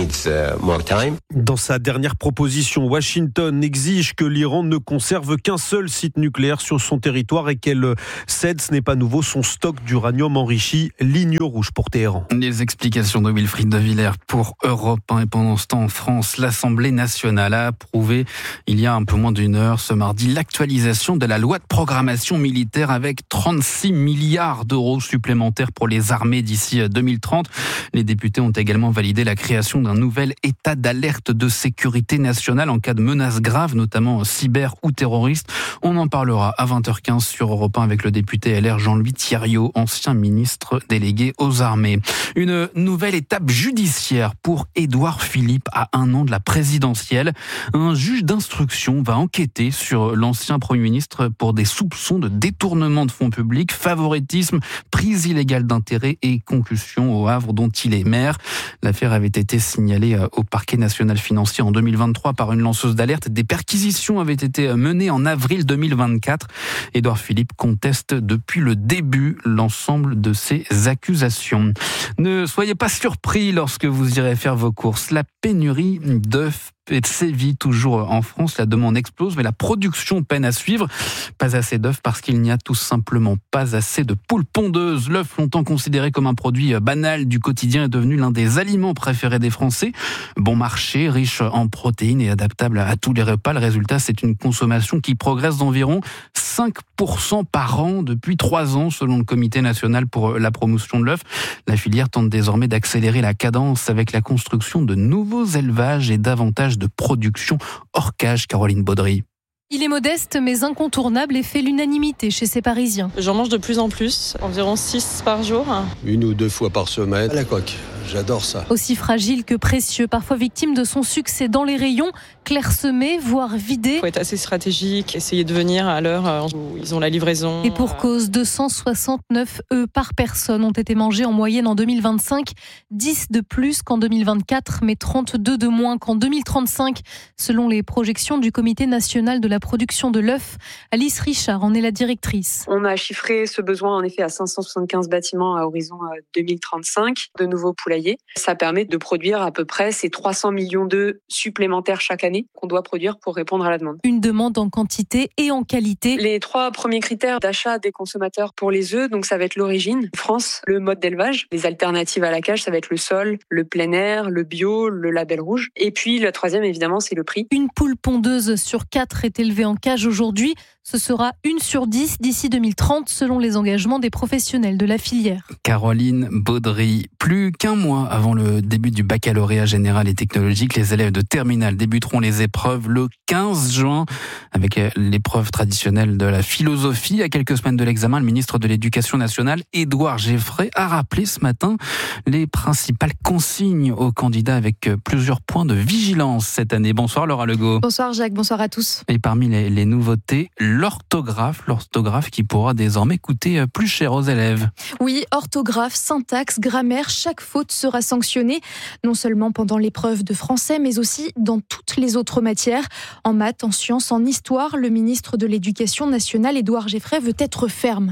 Dans sa dernière proposition, Washington exige que l'Iran ne conserve qu'un seul site nucléaire sur son territoire et qu'elle cède, ce n'est pas nouveau, son stock d'uranium enrichi, ligne rouge pour Téhéran. Les explications de Wilfried de Villers pour Europe un. Et pendant ce temps, en France, l'Assemblée nationale a approuvé il y a un peu moins d'une heure ce mardi l'actualisation de la loi de programmation militaire avec trente-six milliards d'euros supplémentaires pour les armées d'ici deux mille trente. Les députés ont également validé la création d'un nouvel état d'alerte de sécurité nationale en cas de menaces graves, notamment cyber ou terroristes. On en parlera à vingt heures quinze sur Europe un avec le député L R Jean-Louis Thiriot, ancien ministre délégué aux armées. Une nouvelle étape judiciaire pour Édouard Philippe à un an de la présidentielle. Un juge d'instruction va enquêter sur l'ancien Premier ministre pour des soupçons de détournement de fonds publics, favoritisme, prise illégale d'intérêt et concussion au Havre dont il est maire. L'affaire avait été signalée au parquet national financier en deux mille vingt-trois par une lanceuse d'alerte. Des perquisitions avaient été menées en avril deux mille vingt-quatre. Édouard Philippe conteste depuis le début l'ensemble de ces accusations. Ne soyez pas surpris lorsque vous irez faire vos courses. La pénurie d'œufs sévit toujours en France. La demande explose, mais la production peine à suivre. Pas assez d'œufs parce qu'il n'y a tout simplement pas assez de poules pondeuses. L'œuf, longtemps considéré comme un produit banal du quotidien, est devenu l'un des aliments préférés des Français. Bon marché, riche en protéines et adaptable à tous les repas. Le résultat, c'est une consommation qui progresse d'environ cinq pour cent par an depuis trois ans, selon le Comité national pour la promotion de l'œuf. La filière tente désormais d'accélérer la cadence avec la construction de nouveaux élevages et davantage de production hors cage. Caroline Baudry. Il est modeste mais incontournable et fait l'unanimité chez ces Parisiens. J'en mange de plus en plus, environ six par jour. Une ou deux fois par semaine à la coque. J'adore ça. Aussi fragile que précieux, parfois victime de son succès dans les rayons, clairsemé, voire vidé. Il faut être assez stratégique, essayer de venir à l'heure où ils ont la livraison. Et pour cause, deux cent soixante-neuf œufs par personne ont été mangés en moyenne en deux mille vingt-cinq, dix de plus qu'en deux mille vingt-quatre, mais trente-deux de moins qu'en deux mille trente-cinq, selon les projections du Comité national de la production de l'œuf. Alice Richard en est la directrice. On a chiffré ce besoin en effet à cinq cent soixante-quinze bâtiments à horizon deux mille trente-cinq, de nouveaux poulaillers. Ça permet de produire à peu près ces trois cents millions d'œufs supplémentaires chaque année qu'on doit produire pour répondre à la demande. Une demande en quantité et en qualité. Les trois premiers critères d'achat des consommateurs pour les œufs, donc ça va être l'origine, France, le mode d'élevage, les alternatives à la cage, ça va être le sol, le plein air, le bio, le label rouge. Et puis le troisième évidemment, c'est le prix. Une poule pondeuse sur quatre est élevée en cage aujourd'hui. Ce sera une sur dix d'ici deux mille trente selon les engagements des professionnels de la filière. Caroline Baudry. Plus qu'un mois avant le début du baccalauréat général et technologique, les élèves de terminale débuteront les épreuves le quinze juin avec l'épreuve traditionnelle de la philosophie. À quelques semaines de l'examen, le ministre de l'Éducation nationale, Édouard Geoffrey, a rappelé ce matin les principales consignes aux candidats avec plusieurs points de vigilance cette année. Bonsoir Laura Legault. Bonsoir Jacques, bonsoir à tous. Et parmi les, les nouveautés, l'orthographe, l'orthographe qui pourra désormais coûter plus cher aux élèves. Oui, orthographe, syntaxe, grammaire, chaque faute sera sanctionnée, non seulement pendant l'épreuve de français, mais aussi dans toutes les autres matières. En maths, en sciences, en histoire, le ministre de l'Éducation nationale, Édouard Geoffrey, veut être ferme.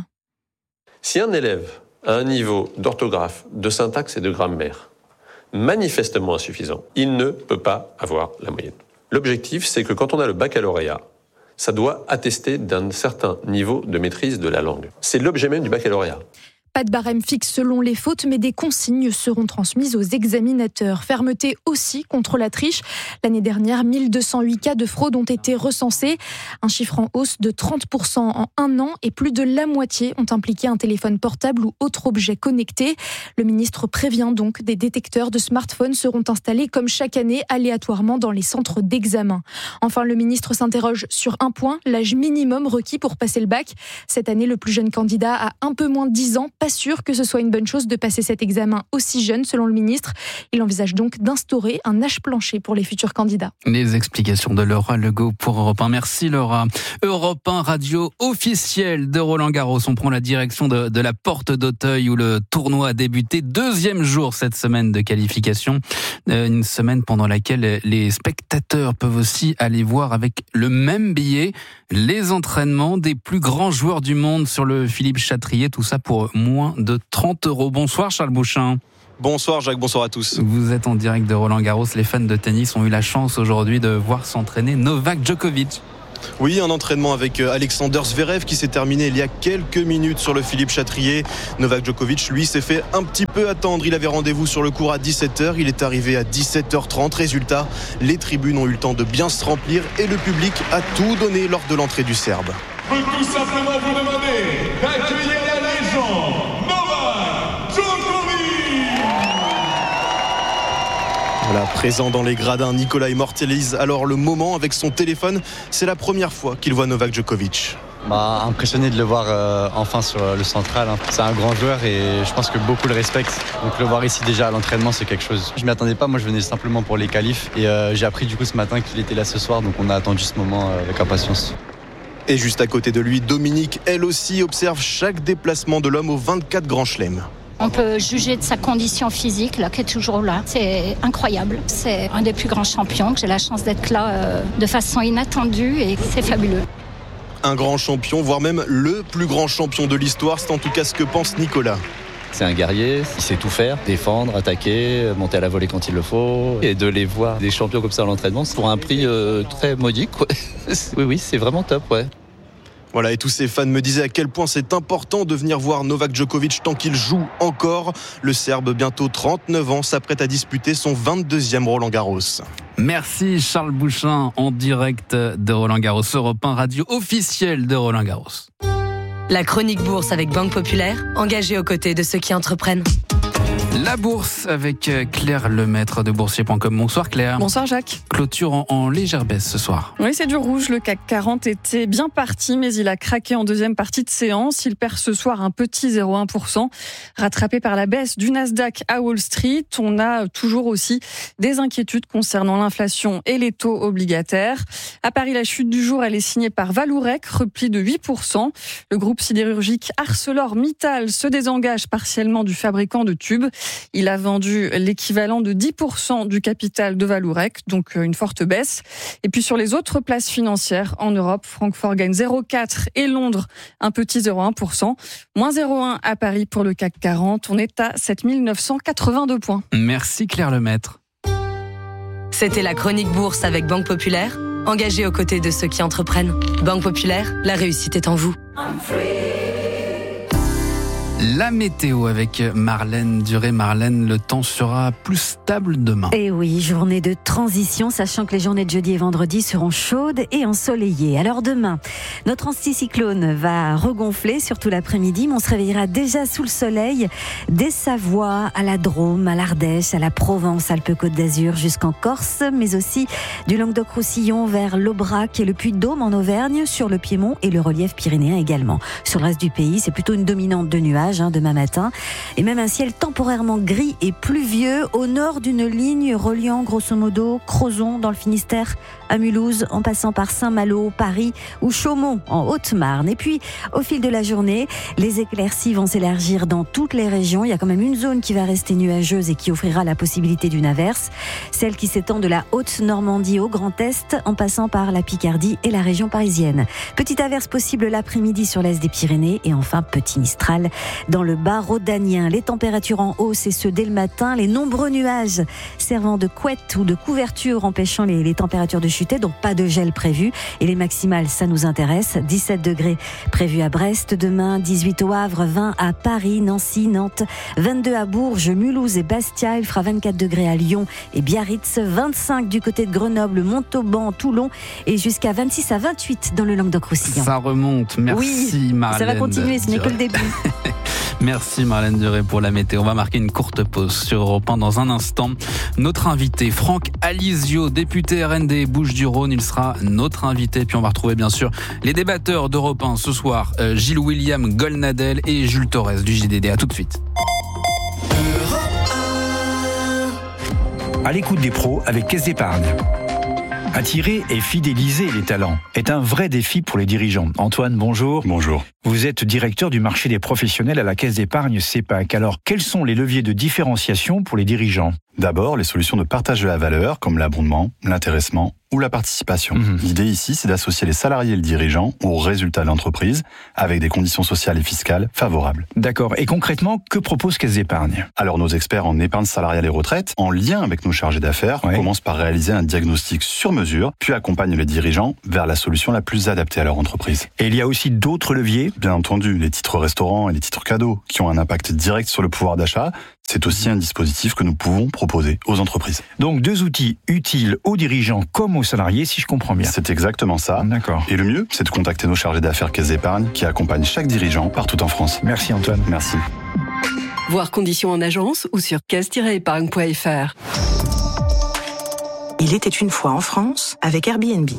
Si un élève a un niveau d'orthographe, de syntaxe et de grammaire manifestement insuffisant, il ne peut pas avoir la moyenne. L'objectif, c'est que quand on a le baccalauréat, ça doit attester d'un certain niveau de maîtrise de la langue. C'est l'objet même du baccalauréat. Pas de barème fixe selon les fautes, mais des consignes seront transmises aux examinateurs. Fermeté aussi contre la triche. L'année dernière, mille deux cent huit cas de fraude ont été recensés. Un chiffre en hausse de trente pour cent en un an et plus de la moitié ont impliqué un téléphone portable ou autre objet connecté. Le ministre prévient donc des détecteurs de smartphones seront installés comme chaque année aléatoirement dans les centres d'examen. Enfin, le ministre s'interroge sur un point, l'âge minimum requis pour passer le bac. Cette année, le plus jeune candidat a un peu moins de dix ans. Pas sûr que ce soit une bonne chose de passer cet examen aussi jeune, selon le ministre. Il envisage donc d'instaurer un âge plancher pour les futurs candidats. Les explications de Laura Legault pour Europe un. Merci Laura. Europe un, radio officielle de Roland-Garros. On prend la direction de, de la porte d'Auteuil où le tournoi a débuté. Deuxième jour cette semaine de qualification. Euh, une semaine pendant laquelle les spectateurs peuvent aussi aller voir avec le même billet les entraînements des plus grands joueurs du monde sur le Philippe Chatrier. Tout ça pour moins de trente euros. Bonsoir Charles Bouchin. Bonsoir Jacques, bonsoir à tous. Vous êtes en direct de Roland-Garros. Les fans de tennis ont eu la chance aujourd'hui de voir s'entraîner Novak Djokovic. Oui, un entraînement avec Alexander Zverev qui s'est terminé il y a quelques minutes sur le Philippe Chatrier. Novak Djokovic, lui, s'est fait un petit peu attendre. Il avait rendez-vous sur le court à dix-sept heures. Il est arrivé à dix-sept heures trente. Résultat, les tribunes ont eu le temps de bien se remplir et le public a tout donné lors de l'entrée du Serbe. Je peux tout simplement vous demander d'accueillir la légende Novak Djokovic. Voilà, présent dans les gradins, Nicolas immortalise alors le moment avec son téléphone. C'est la première fois qu'il voit Novak Djokovic. Bah, impressionné de le voir euh, enfin sur le central. Hein. C'est un grand joueur et je pense que beaucoup le respectent. Donc le voir ici déjà à l'entraînement, c'est quelque chose. Je m'y attendais pas, moi je venais simplement pour les qualifs. Et euh, j'ai appris du coup ce matin qu'il était là ce soir, donc on a attendu ce moment euh, avec impatience. Et juste à côté de lui, Dominique, elle aussi, observe chaque déplacement de l'homme aux vingt-quatre grands chelems. On peut juger de sa condition physique, là, qui est toujours là. C'est incroyable. C'est un des plus grands champions. J'ai la chance d'être là euh, de façon inattendue et c'est fabuleux. Un grand champion, voire même le plus grand champion de l'histoire, c'est en tout cas ce que pense Nicolas. C'est un guerrier, il sait tout faire, défendre, attaquer, monter à la volée quand il le faut. Et de les voir, des champions comme ça à l'entraînement, c'est pour un prix euh, très modique. Quoi. Oui, oui, c'est vraiment top, ouais. Voilà, et tous ces fans me disaient à quel point c'est important de venir voir Novak Djokovic tant qu'il joue encore. Le Serbe, bientôt trente-neuf ans, s'apprête à disputer son vingt-deuxième Roland-Garros. Merci Charles Bouchin en direct de Roland-Garros, Europe un, radio officielle de Roland-Garros. La chronique bourse avec Banque Populaire, engagée aux côtés de ceux qui entreprennent. La bourse avec Claire Lemaître de boursier point com. Bonsoir Claire. Bonsoir Jacques. Clôture en, en légère baisse ce soir. Oui, c'est du rouge. Le C A C quarante était bien parti, mais il a craqué en deuxième partie de séance. Il perd ce soir un petit zéro virgule un pour cent. Rattrapé par la baisse du Nasdaq à Wall Street, on a toujours aussi des inquiétudes concernant l'inflation et les taux obligataires. À Paris, la chute du jour, elle est signée par Vallourec, repli de huit pour cent. Le groupe sidérurgique ArcelorMittal se désengage partiellement du fabricant de tubes. Il a vendu l'équivalent de dix pour cent du capital de Vallourec, donc une forte baisse. Et puis sur les autres places financières en Europe, Francfort gagne zéro virgule quatre et Londres un petit zéro virgule un pour cent. Moins zéro virgule un à Paris pour le C A C quarante. On est à sept mille neuf cent quatre-vingt-deux points. Merci Claire Lemaître. C'était la chronique bourse avec Banque Populaire, engagée aux côtés de ceux qui entreprennent. Banque Populaire, la réussite est en vous. La météo avec Marlène Duré. Marlène, le temps sera plus stable demain. Et oui, journée de transition, sachant que les journées de jeudi et vendredi seront chaudes et ensoleillées. Alors demain, notre anticyclone va regonfler, surtout l'après-midi, mais on se réveillera déjà sous le soleil des Savoies à la Drôme, à l'Ardèche, à la Provence, Alpes-Côte d'Azur, jusqu'en Corse, mais aussi du Languedoc-Roussillon vers l'Aubrac et le Puy-de-Dôme en Auvergne, sur le Piémont et le relief pyrénéen également. Sur le reste du pays, c'est plutôt une dominante de nuages demain matin, et même un ciel temporairement gris et pluvieux au nord d'une ligne reliant grosso modo Crozon dans le Finistère à Mulhouse, en passant par Saint-Malo, Paris ou Chaumont en Haute-Marne. Et puis au fil de la journée, les éclaircies vont s'élargir dans toutes les régions. Il y a quand même une zone qui va rester nuageuse et qui offrira la possibilité d'une averse, celle qui s'étend de la Haute-Normandie au Grand Est en passant par la Picardie et la région parisienne. Petite averse possible l'après-midi sur l'est des Pyrénées, et enfin petit Mistral dans le bas rhodanien. Les températures en hausse, et ce dès le matin. Les nombreux nuages servant de couette ou de couverture empêchant les, les températures de chuter, donc pas de gel prévu. Et les maximales, ça nous intéresse. dix-sept degrés prévus à Brest demain, dix-huit au Havre, vingt à Paris, Nancy, Nantes, vingt-deux à Bourges, Mulhouse et Bastia. Il fera vingt-quatre degrés à Lyon et Biarritz, vingt-cinq du côté de Grenoble, Montauban, Toulon et jusqu'à vingt-six à vingt-huit dans le Languedoc-Roussillon. Ça remonte, merci oui, Marlène. Ça va continuer, ce n'est que le début. Merci Marlène Duré pour la météo. On va marquer une courte pause sur Europe un dans un instant. Notre invité, Franck Alizio, député R N D Bouches-du-Rhône, il sera notre invité. Puis on va retrouver bien sûr les débatteurs d'Europe un ce soir, euh, Gilles William Golnadel et Jules Torres du J D D. À tout de suite. À l'écoute des pros avec Caisse d'Épargne. Attirer et fidéliser les talents est un vrai défi pour les dirigeants. Antoine, bonjour. Bonjour. Vous êtes directeur du marché des professionnels à la Caisse d'Épargne CEPAC. Alors, quels sont les leviers de différenciation pour les dirigeants ? D'abord, les solutions de partage de la valeur, comme l'abondement, l'intéressement ou la participation. Mmh. L'idée ici, c'est d'associer les salariés et le dirigeant aux résultats de l'entreprise avec des conditions sociales et fiscales favorables. D'accord. Et concrètement, que propose Caisse d'Épargne ? Alors, nos experts en épargne salariale et retraite, en lien avec nos chargés d'affaires, ouais. commencent par réaliser un diagnostic sur mesure, puis accompagnent les dirigeants vers la solution la plus adaptée à leur entreprise. Et il y a aussi d'autres leviers ? Bien entendu, les titres restaurants et les titres cadeaux, qui ont un impact direct sur le pouvoir d'achat. C'est aussi un dispositif que nous pouvons proposer aux entreprises. Donc deux outils utiles aux dirigeants comme aux salariés, si je comprends bien. C'est exactement ça. D'accord. Et le mieux, c'est de contacter nos chargés d'affaires Caisse d'Épargne qui accompagnent chaque dirigeant partout en France. Merci Antoine. Merci. Voir conditions en agence ou sur caisse tiret épargne point f r. Il était une fois en France avec Airbnb.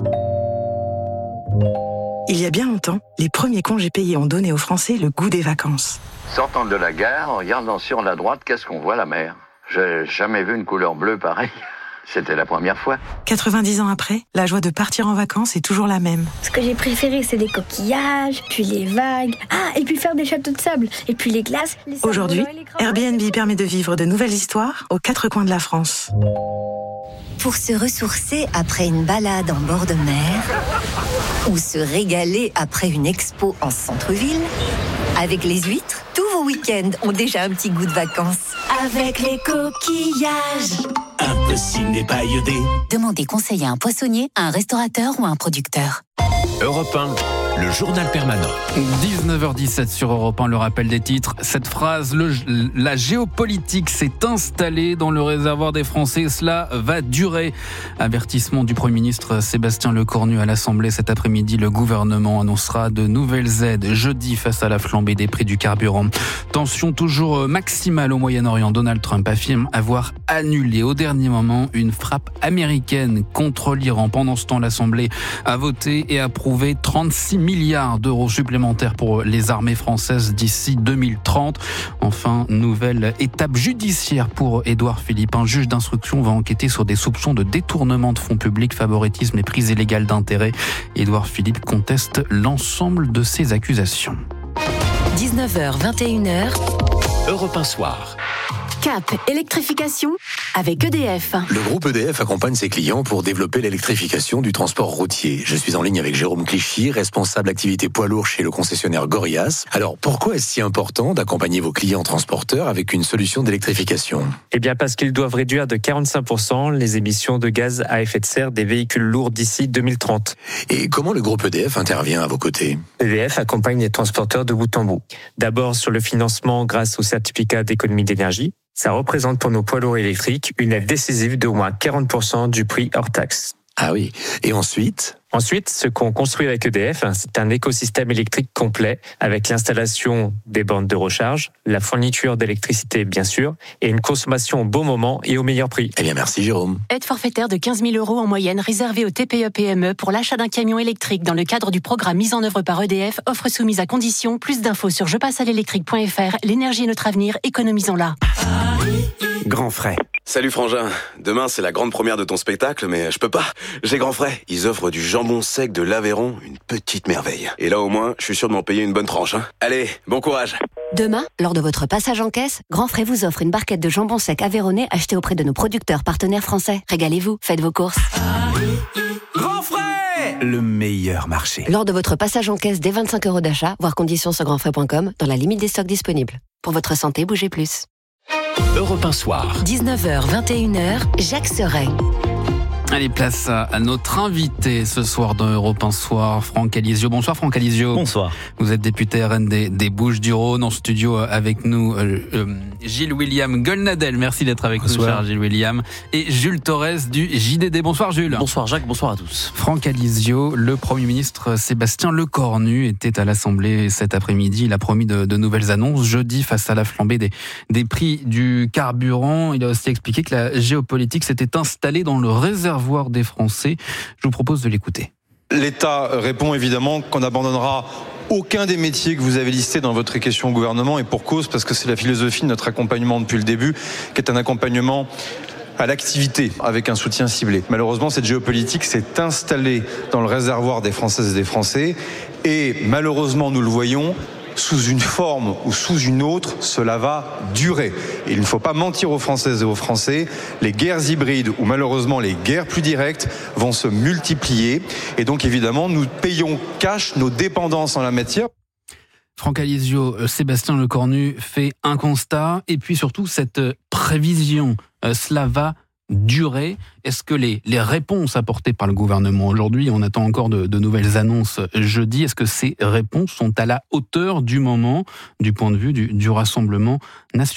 Il y a bien longtemps, les premiers congés payés ont donné aux Français le goût des vacances. Sortant de la gare, en regardant sur la droite, qu'est-ce qu'on voit, la mer ? J'ai jamais vu une couleur bleue pareille. C'était la première fois. quatre-vingt-dix ans après, la joie de partir en vacances est toujours la même. Ce que j'ai préféré, c'est les coquillages, puis les vagues. Ah, et puis faire des châteaux de sable, et puis les glaces. Les Aujourd'hui, Airbnb permet de vivre de nouvelles histoires aux quatre coins de la France. Pour se ressourcer après une balade en bord de mer ou se régaler après une expo en centre-ville, avec les huîtres, tous vos week-ends ont déjà un petit goût de vacances. Avec les coquillages. Impossible n'est pas iodé. Demandez conseil à un poissonnier, à un restaurateur ou à un producteur. Europe un, le journal permanent. dix-neuf heures dix-sept sur Europe un, le rappel des titres. Cette phrase, le, la géopolitique s'est installée dans le réservoir des Français. Cela va durer. Avertissement du Premier ministre Sébastien Lecornu à l'Assemblée cet après-midi. Le gouvernement annoncera de nouvelles aides jeudi face à la flambée des prix du carburant. Tension toujours maximale au Moyen-Orient. Donald Trump affirme avoir annulé au dernier moment une frappe américaine contre l'Iran. Pendant ce temps, l'Assemblée a voté et approuvé trente-six milliards d'euros supplémentaires pour les armées françaises d'ici deux mille trente. Enfin, nouvelle étape judiciaire pour Édouard Philippe. Un juge d'instruction va enquêter sur des soupçons de détournement de fonds publics, favoritisme et prise illégale d'intérêt. Édouard Philippe conteste l'ensemble de ces accusations. dix-neuf heures vingt et une heures. Europe un soir. Cap électrification avec E D F. Le groupe E D F accompagne ses clients pour développer l'électrification du transport routier. Je suis en ligne avec Jérôme Clichy, responsable activité poids lourd chez le concessionnaire Gorias. Alors, pourquoi est-ce si important d'accompagner vos clients transporteurs avec une solution d'électrification ? Eh bien, parce qu'ils doivent réduire de quarante-cinq pour cent les émissions de gaz à effet de serre des véhicules lourds d'ici deux mille trente. Et comment le groupe E D F intervient à vos côtés ? E D F accompagne les transporteurs de bout en bout. D'abord sur le financement grâce au certificat d'économie d'énergie. Ça représente pour nos poids lourds électriques une aide décisive d'au moins quarante pour cent du prix hors taxe. Ah oui. Et ensuite ? Ensuite, ce qu'on construit avec E D F, c'est un écosystème électrique complet avec l'installation des bornes de recharge, la fourniture d'électricité bien sûr, et une consommation au bon moment et au meilleur prix. Eh bien merci Jérôme. Aide forfaitaire de quinze mille euros en moyenne réservée aux T P E P M E pour l'achat d'un camion électrique dans le cadre du programme mis en œuvre par E D F. Offre soumise à condition. Plus d'infos sur je passe à l'électrique point f r. L'énergie est notre avenir, économisons-la. Grand frais. Salut Frangin, demain c'est la grande première de ton spectacle, mais je peux pas, j'ai Grand Frais. Ils offrent du jambon sec de l'Aveyron, une petite merveille. Et là au moins, je suis sûr de m'en payer une bonne tranche. Hein. Allez, bon courage. Demain, lors de votre passage en caisse, Grand Frais vous offre une barquette de jambon sec aveyronnais achetée auprès de nos producteurs partenaires français. Régalez-vous, faites vos courses. Grand Frais, le meilleur marché. Lors de votre passage en caisse dès vingt-cinq euros d'achat, voir conditions sur grand frais point com, dans la limite des stocks disponibles. Pour votre santé, bougez plus. Europe un soir. dix-neuf heures vingt et une heures, Jacques Serein. Allez, place à, à notre invité ce soir dans Europe un Soir, Franck Alizio. Bonsoir Franck Alizio. Bonsoir. Vous êtes député R N des, des Bouches-du-Rhône. En studio avec nous, euh, euh, Gilles-William Golnadel. Merci d'être avec bonsoir. nous, cher Gilles-William. Et Jules Torres du J D D. Bonsoir Jules. Bonsoir Jacques, bonsoir à tous. Franck Alizio, le Premier ministre Sébastien Lecornu était à l'Assemblée cet après-midi. Il a promis de, de nouvelles annonces. Jeudi, face à la flambée des, des prix du carburant, il a aussi expliqué que la géopolitique s'était installée dans le réservoir des Français. Je vous propose de l'écouter. L'État répond évidemment qu'on n'abandonnera aucun des métiers que vous avez listés dans votre question au gouvernement, et pour cause, parce que c'est la philosophie de notre accompagnement depuis le début, qui est un accompagnement à l'activité, avec un soutien ciblé. Malheureusement, cette géopolitique s'est installée dans le réservoir des Françaises et des Français, et malheureusement, nous le voyons, sous une forme ou sous une autre, cela va durer. Et il ne faut pas mentir aux Françaises et aux Français, les guerres hybrides ou malheureusement les guerres plus directes vont se multiplier. Et donc évidemment, nous payons cash nos dépendances en la matière. Franck Alizio, Sébastien Lecornu fait un constat et puis surtout cette prévision, cela va durer. Est-ce que les, les réponses apportées par le gouvernement aujourd'hui, on attend encore de, de nouvelles annonces jeudi, est-ce que ces réponses sont à la hauteur du moment, du point de vue du, du Rassemblement national ?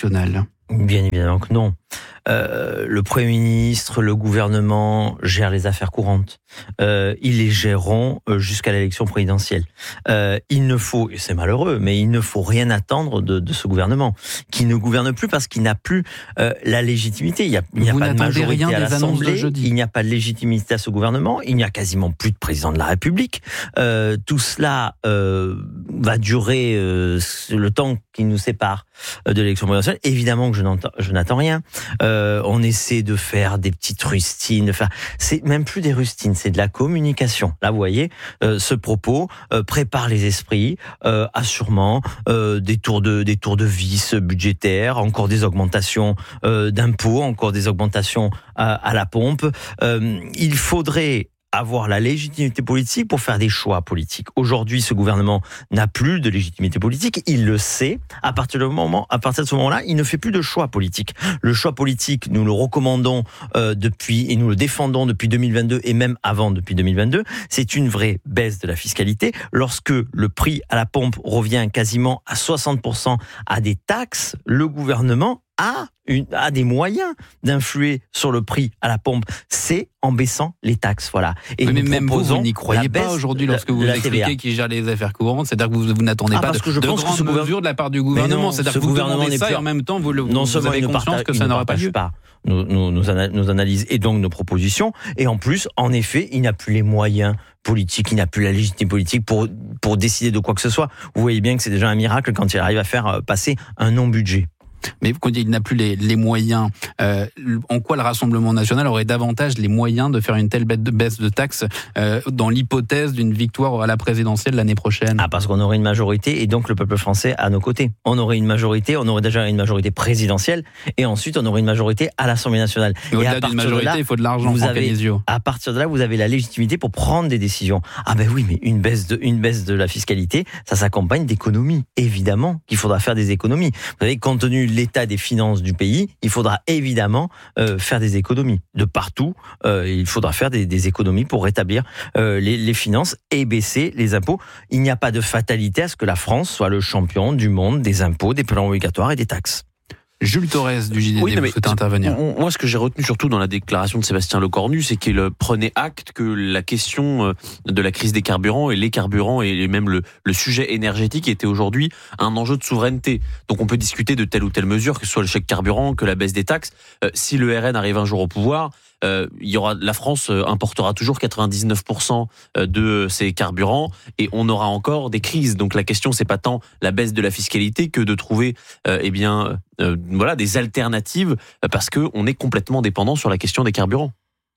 Bien évidemment que non. Euh, le Premier ministre, le gouvernement gèrent les affaires courantes. Euh, ils les géreront jusqu'à l'élection présidentielle. Euh, il ne faut, et c'est malheureux, mais il ne faut rien attendre de, de ce gouvernement, qui ne gouverne plus parce qu'il n'a plus euh, la légitimité. Il n'y a, il n'y a pas de majorité à l'Assemblée, il n'y a pas de légitimité à ce gouvernement, il n'y a quasiment plus de président de la République. Euh, tout cela euh, va durer euh, le temps qui nous sépare de l'élection présidentielle. Évidemment que je n'entends, je n'attends rien. Euh, on essaie de faire des petites rustines, de faire, c'est même plus des rustines, c'est de la communication. Là, vous voyez, euh, ce propos euh, prépare les esprits, euh, assurément, euh, des tours de des tours de vis budgétaires, encore des augmentations euh, d'impôts, encore des augmentations à, à la pompe. Euh, il faudrait avoir la légitimité politique pour faire des choix politiques. Aujourd'hui, ce gouvernement n'a plus de légitimité politique, il le sait. À partir du moment, à partir de ce moment-là, il ne fait plus de choix politique. Le choix politique, nous le recommandons euh, depuis et nous le défendons depuis deux mille vingt-deux et même avant depuis deux mille vingt-deux, c'est une vraie baisse de la fiscalité. Lorsque le prix à la pompe revient quasiment à soixante pour cent à des taxes, le gouvernement a, une, a des moyens d'influer sur le prix à la pompe, c'est en baissant les taxes, voilà. Et mais même vous, vous n'y croyez pas aujourd'hui lorsque vous expliquez qu'il gère les affaires courantes, c'est-à-dire que vous, vous n'attendez ah, pas de, de grandes gouvernement... mesures de la part du gouvernement, non, c'est-à-dire que vous demandez ça plus... et en même temps vous, le, non, vous avez conscience partage, que ça n'aura pas lieu. Pas. Nos, nos, nos analyses et donc nos propositions, et en plus, en effet, il n'a plus les moyens politique, il n'a plus la légitimité politique pour, pour décider de quoi que ce soit. Vous voyez bien que c'est déjà un miracle quand il arrive à faire passer un non-budget. Mais quand il n'a plus les, les moyens, euh, en quoi le Rassemblement national aurait davantage les moyens de faire une telle baisse de taxes euh, dans l'hypothèse d'une victoire à la présidentielle l'année prochaine ? Ah, parce qu'on aurait une majorité et donc le peuple français à nos côtés. On aurait une majorité, on aurait déjà une majorité présidentielle et ensuite on aurait une majorité à l'Assemblée nationale. Et au-delà d'une majorité, là, il faut de l'argent, vous avez, à partir de là, vous avez la légitimité pour prendre des décisions. Ah ben oui, mais une baisse de, une baisse de la fiscalité, ça s'accompagne d'économies. Évidemment qu'il faudra faire des économies. Vous savez, compte tenu l'état des finances du pays, il faudra évidemment euh, faire des économies. De partout, euh, il faudra faire des, des économies pour rétablir euh, les, les finances et baisser les impôts. Il n'y a pas de fatalité à ce que la France soit le champion du monde des impôts, des plans obligatoires et des taxes. Jules Torres du J D D, oui, vous souhaitez intervenir. Moi, ce que j'ai retenu surtout dans la déclaration de Sébastien Lecornu, c'est qu'il prenait acte que la question de la crise des carburants et les carburants et même le, le sujet énergétique était aujourd'hui un enjeu de souveraineté. Donc on peut discuter de telle ou telle mesure, que ce soit le chèque carburant, que la baisse des taxes. Euh, si le R N arrive un jour au pouvoir, Euh, il y aura, la France importera toujours quatre-vingt-dix-neuf pour cent de ses carburants et on aura encore des crises. Donc la question, c'est pas tant la baisse de la fiscalité que de trouver, euh, eh bien, euh, voilà, des alternatives parce que on est complètement dépendant sur la question des carburants.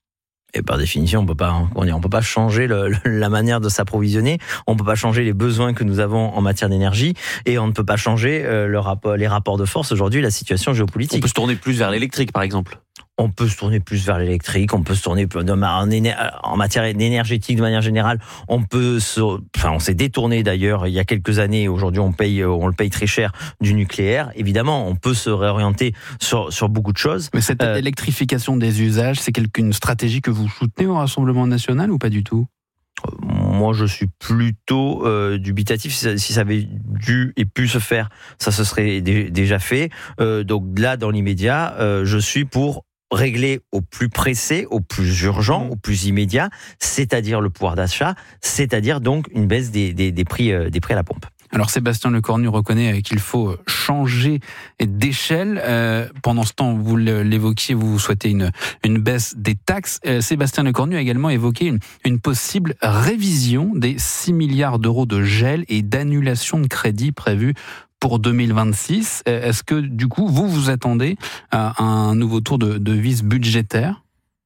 Et par définition, on peut pas, on peut pas changer le, la manière de s'approvisionner. On peut pas changer les besoins que nous avons en matière d'énergie, et on ne peut pas changer euh, le rapport, les rapports de force aujourd'hui, la situation géopolitique. On peut se tourner plus vers l'électrique, par exemple. on peut se tourner plus vers l'électrique, on peut se tourner en, éner- en matière énergétique de manière générale, on peut se, enfin on s'est détourné d'ailleurs il y a quelques années, aujourd'hui on paye, on le paye très cher du nucléaire. Évidemment, on peut se réorienter sur, sur beaucoup de choses. Mais cette euh, électrification des usages, c'est quelque, une stratégie que vous soutenez au Rassemblement national ou pas du tout ? Moi, je suis plutôt euh, dubitatif. Si ça, si ça avait dû et pu se faire, ça se serait dé- déjà fait. Euh, donc là, dans l'immédiat, euh, je suis pour régler au plus pressé, au plus urgent, au plus immédiat, c'est-à-dire le pouvoir d'achat, c'est-à-dire donc une baisse des, des, des prix, euh, des prix à la pompe. Alors Sébastien Lecornu reconnaît qu'il faut changer d'échelle. Euh, pendant ce temps, vous l'évoquiez, vous souhaitez une, une baisse des taxes. Euh, Sébastien Lecornu a également évoqué une, une possible révision des six milliards d'euros de gel et d'annulation de crédit prévus pour deux mille vingt-six. Est-ce que du coup, vous vous attendez à un nouveau tour de, de vis budgétaire ?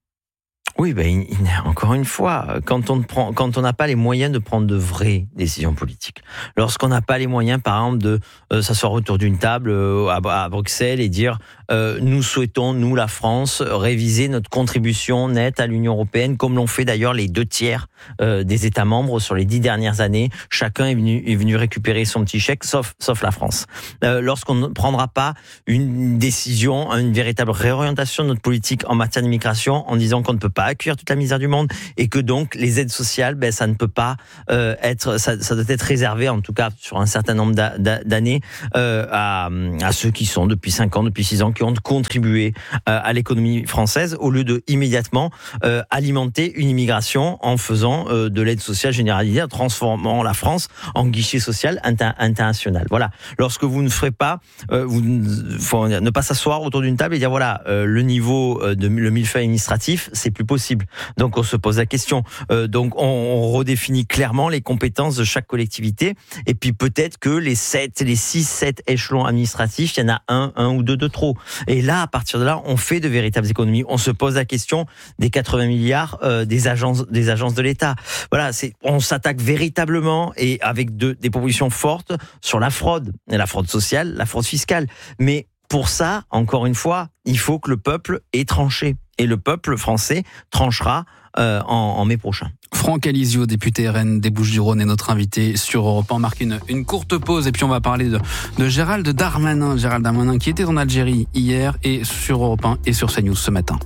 Oui, ben, encore une fois, quand on ne prend, quand on n'a pas les moyens de prendre de vraies décisions politiques, lorsqu'on n'a pas les moyens, par exemple, de euh, s'asseoir autour d'une table euh, à, à Bruxelles et dire euh, nous souhaitons, nous la France, réviser notre contribution nette à l'Union européenne, comme l'ont fait d'ailleurs les deux tiers euh, des États membres sur les dix dernières années. Chacun est venu, est venu récupérer son petit chèque, sauf, sauf la France. Euh, lorsqu'on ne prendra pas une décision, une véritable réorientation de notre politique en matière d'immigration, en disant qu'on ne peut pas accueillir toute la misère du monde et que donc les aides sociales, ben ça ne peut pas euh, être, ça, ça doit être réservé en tout cas sur un certain nombre d'a, d'a, d'années euh, à, à ceux qui sont depuis cinq ans, depuis six ans, qui ont contribué euh, à l'économie française, au lieu de immédiatement euh, alimenter une immigration en faisant euh, de l'aide sociale généralisée, en transformant la France en guichet social inter- international. Voilà. Lorsque vous ne ferez pas, euh, vous faut ne pas s'asseoir autour d'une table et dire voilà euh, le niveau de le millefeuille administratif, c'est plus possible. Donc on se pose la question. Euh, donc on, on redéfinit clairement les compétences de chaque collectivité. Et puis peut-être que les sept, les six, sept échelons administratifs, il y en a un, un ou deux de trop. Et là, à partir de là, on fait de véritables économies. On se pose la question des quatre-vingts milliards euh, des agences, des agences de l'État. Voilà, c'est, on s'attaque véritablement et avec de, des propositions fortes sur la fraude, la fraude sociale, la fraude fiscale. Mais pour ça, encore une fois, il faut que le peuple ait tranché. Et le peuple français tranchera euh, en, en mai prochain. Franck Alizio, député R N des Bouches-du-Rhône, est notre invité sur Europe un. On marque une, une courte pause et puis on va parler de, de Gérald Darmanin. Gérald Darmanin qui était en Algérie hier et sur Europe un et sur CNews ce matin.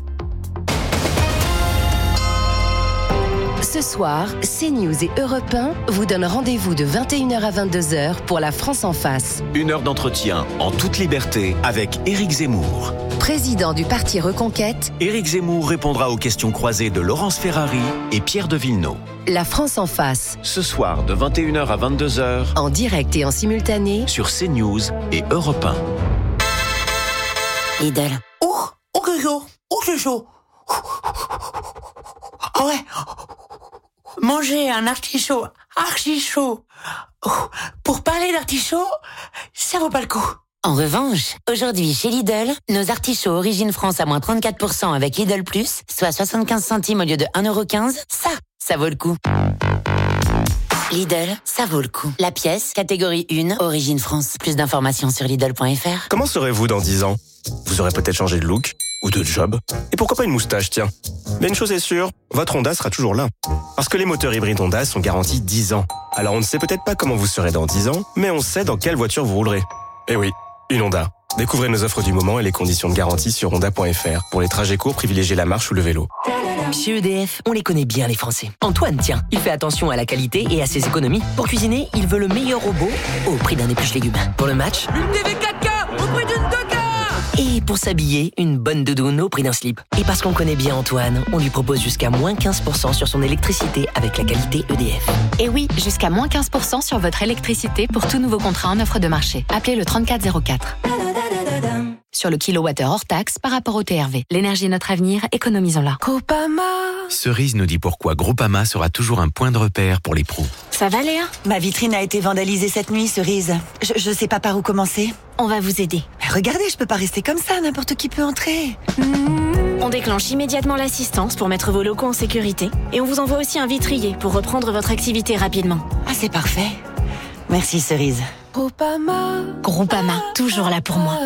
Ce soir, CNews et Europe un vous donnent rendez-vous de vingt et une heures à vingt-deux heures pour La France en face. Une heure d'entretien en toute liberté avec Éric Zemmour. Président du parti Reconquête, Éric Zemmour répondra aux questions croisées de Laurence Ferrari et Pierre de Villeneuve. La France en face. Ce soir de vingt et une heures à vingt-deux heures. En direct et en simultané. Sur CNews et Europe un. Lidl. Oh, oh que chaud, oh c'est chaud. Ah ouais. Manger un artichaut archi chaud. Pour parler d'artichaut, ça vaut pas le coup. En revanche, aujourd'hui chez Lidl, nos artichauts Origine France à moins trente-quatre pour cent avec Lidl Plus, soit soixante-quinze centimes au lieu de un euro quinze, ça, ça vaut le coup. Lidl, ça vaut le coup. La pièce, catégorie un, Origine France. Plus d'informations sur Lidl point F R. Comment serez-vous dans dix ans ? Vous aurez peut-être changé de look, ou de job. Et pourquoi pas une moustache, tiens. Mais une chose est sûre, votre Honda sera toujours là. Parce que les moteurs hybrides Honda sont garantis dix ans. Alors on ne sait peut-être pas comment vous serez dans dix ans, mais on sait dans quelle voiture vous roulerez. Eh oui, une Honda. Découvrez nos offres du moment et les conditions de garantie sur honda point F R. Pour les trajets courts, privilégiez la marche ou le vélo. Chez E D F, on les connaît bien les Français. Antoine, tiens, il fait attention à la qualité et à ses économies. Pour cuisiner, il veut le meilleur robot au prix d'un épluche-légumes. Pour le match, une T V quatre K au prix d'une deux K. Et pour s'habiller, une bonne doudoune au prix d'un slip. Et parce qu'on connaît bien Antoine, on lui propose jusqu'à moins quinze pour cent sur son électricité avec la qualité E D F. Et oui, jusqu'à moins quinze pour cent sur votre électricité pour tout nouveau contrat en offre de marché. Appelez le trente-quatre zéro quatre. Sur le kilowattheure hors taxe par rapport au T R V. L'énergie est notre avenir, économisons-la. Groupama. Cerise nous dit pourquoi Groupama sera toujours un point de repère pour les pros. Ça va Léa ? Ma vitrine a été vandalisée cette nuit, Cerise. Je, je sais pas par où commencer. On va vous aider. Mais regardez, je peux pas rester comme ça, n'importe qui peut entrer. Mmh. On déclenche immédiatement l'assistance pour mettre vos locaux en sécurité. Et on vous envoie aussi un vitrier pour reprendre votre activité rapidement. Ah, c'est parfait. Merci Cerise. Groupama. Groupama, toujours là pour moi.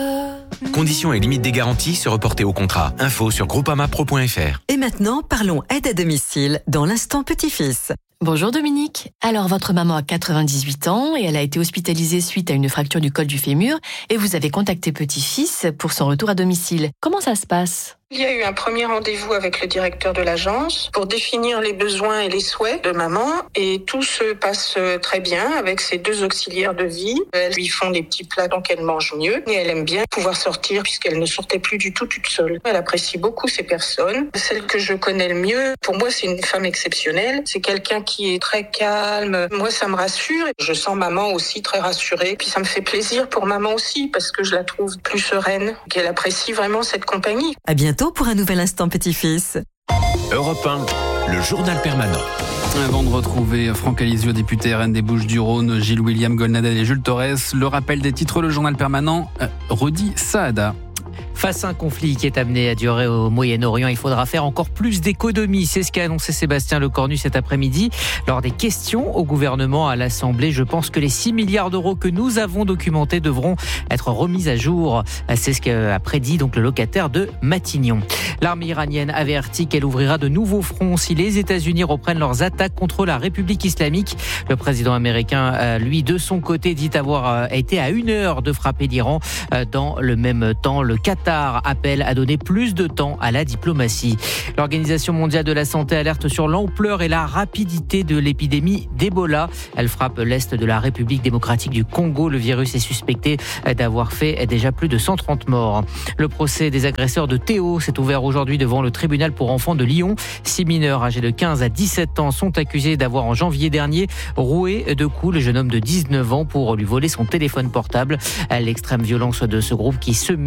Conditions et limites des garanties se reporter au contrat. Info sur groupama pro point f r. Et maintenant, parlons aide à domicile dans l'instant petit-fils. Bonjour Dominique. Alors votre maman a quatre-vingt-dix-huit ans et elle a été hospitalisée suite à une fracture du col du fémur et vous avez contacté Petit-Fils pour son retour à domicile. Comment ça se passe ? Il y a eu un premier rendez-vous avec le directeur de l'agence pour définir les besoins et les souhaits de maman et tout se passe très bien avec ses deux auxiliaires de vie. Elles lui font des petits plats donc elle mange mieux et elle aime bien pouvoir sortir puisqu'elle ne sortait plus du tout toute seule. Elle apprécie beaucoup ces personnes. Celle que je connais le mieux, pour moi c'est une femme exceptionnelle. C'est quelqu'un qui est très calme. Moi ça me rassure. Je sens maman aussi très rassurée. Puis ça me fait plaisir pour maman aussi parce que je la trouve plus sereine, qu'elle apprécie vraiment cette compagnie. À bientôt pour un nouvel instant petit-fils. Europe un, le journal permanent. Avant de retrouver Franck Alizio, député R N des Bouches-du-Rhône, Gilles William Golnadel et Jules Torres, le rappel des titres, le journal permanent, euh, Rodi Saada. Face à un conflit qui est amené à durer au Moyen-Orient, il faudra faire encore plus d'économies. C'est ce qu'a annoncé Sébastien Lecornu cet après-midi lors des questions au gouvernement à l'Assemblée. Je pense que les six milliards d'euros que nous avons documentés devront être remis à jour. C'est ce qu'a prédit donc le locataire de Matignon. L'armée iranienne avertit qu'elle ouvrira de nouveaux fronts si les États-Unis reprennent leurs attaques contre la République islamique. Le président américain, lui, de son côté, dit avoir été à une heure de frapper l'Iran. Dans le même temps, le Qatar appelle à donner plus de temps à la diplomatie. L'Organisation mondiale de la santé alerte sur l'ampleur et la rapidité de l'épidémie d'Ebola. Elle frappe l'est de la République démocratique du Congo. Le virus est suspecté d'avoir fait déjà plus de cent trente morts. Le procès des agresseurs de Théo s'est ouvert aujourd'hui devant le tribunal pour enfants de Lyon. Six mineurs âgés de quinze à dix-sept ans sont accusés d'avoir en janvier dernier roué de coups le jeune homme de dix-neuf ans pour lui voler son téléphone portable. L'extrême violence de ce groupe qui se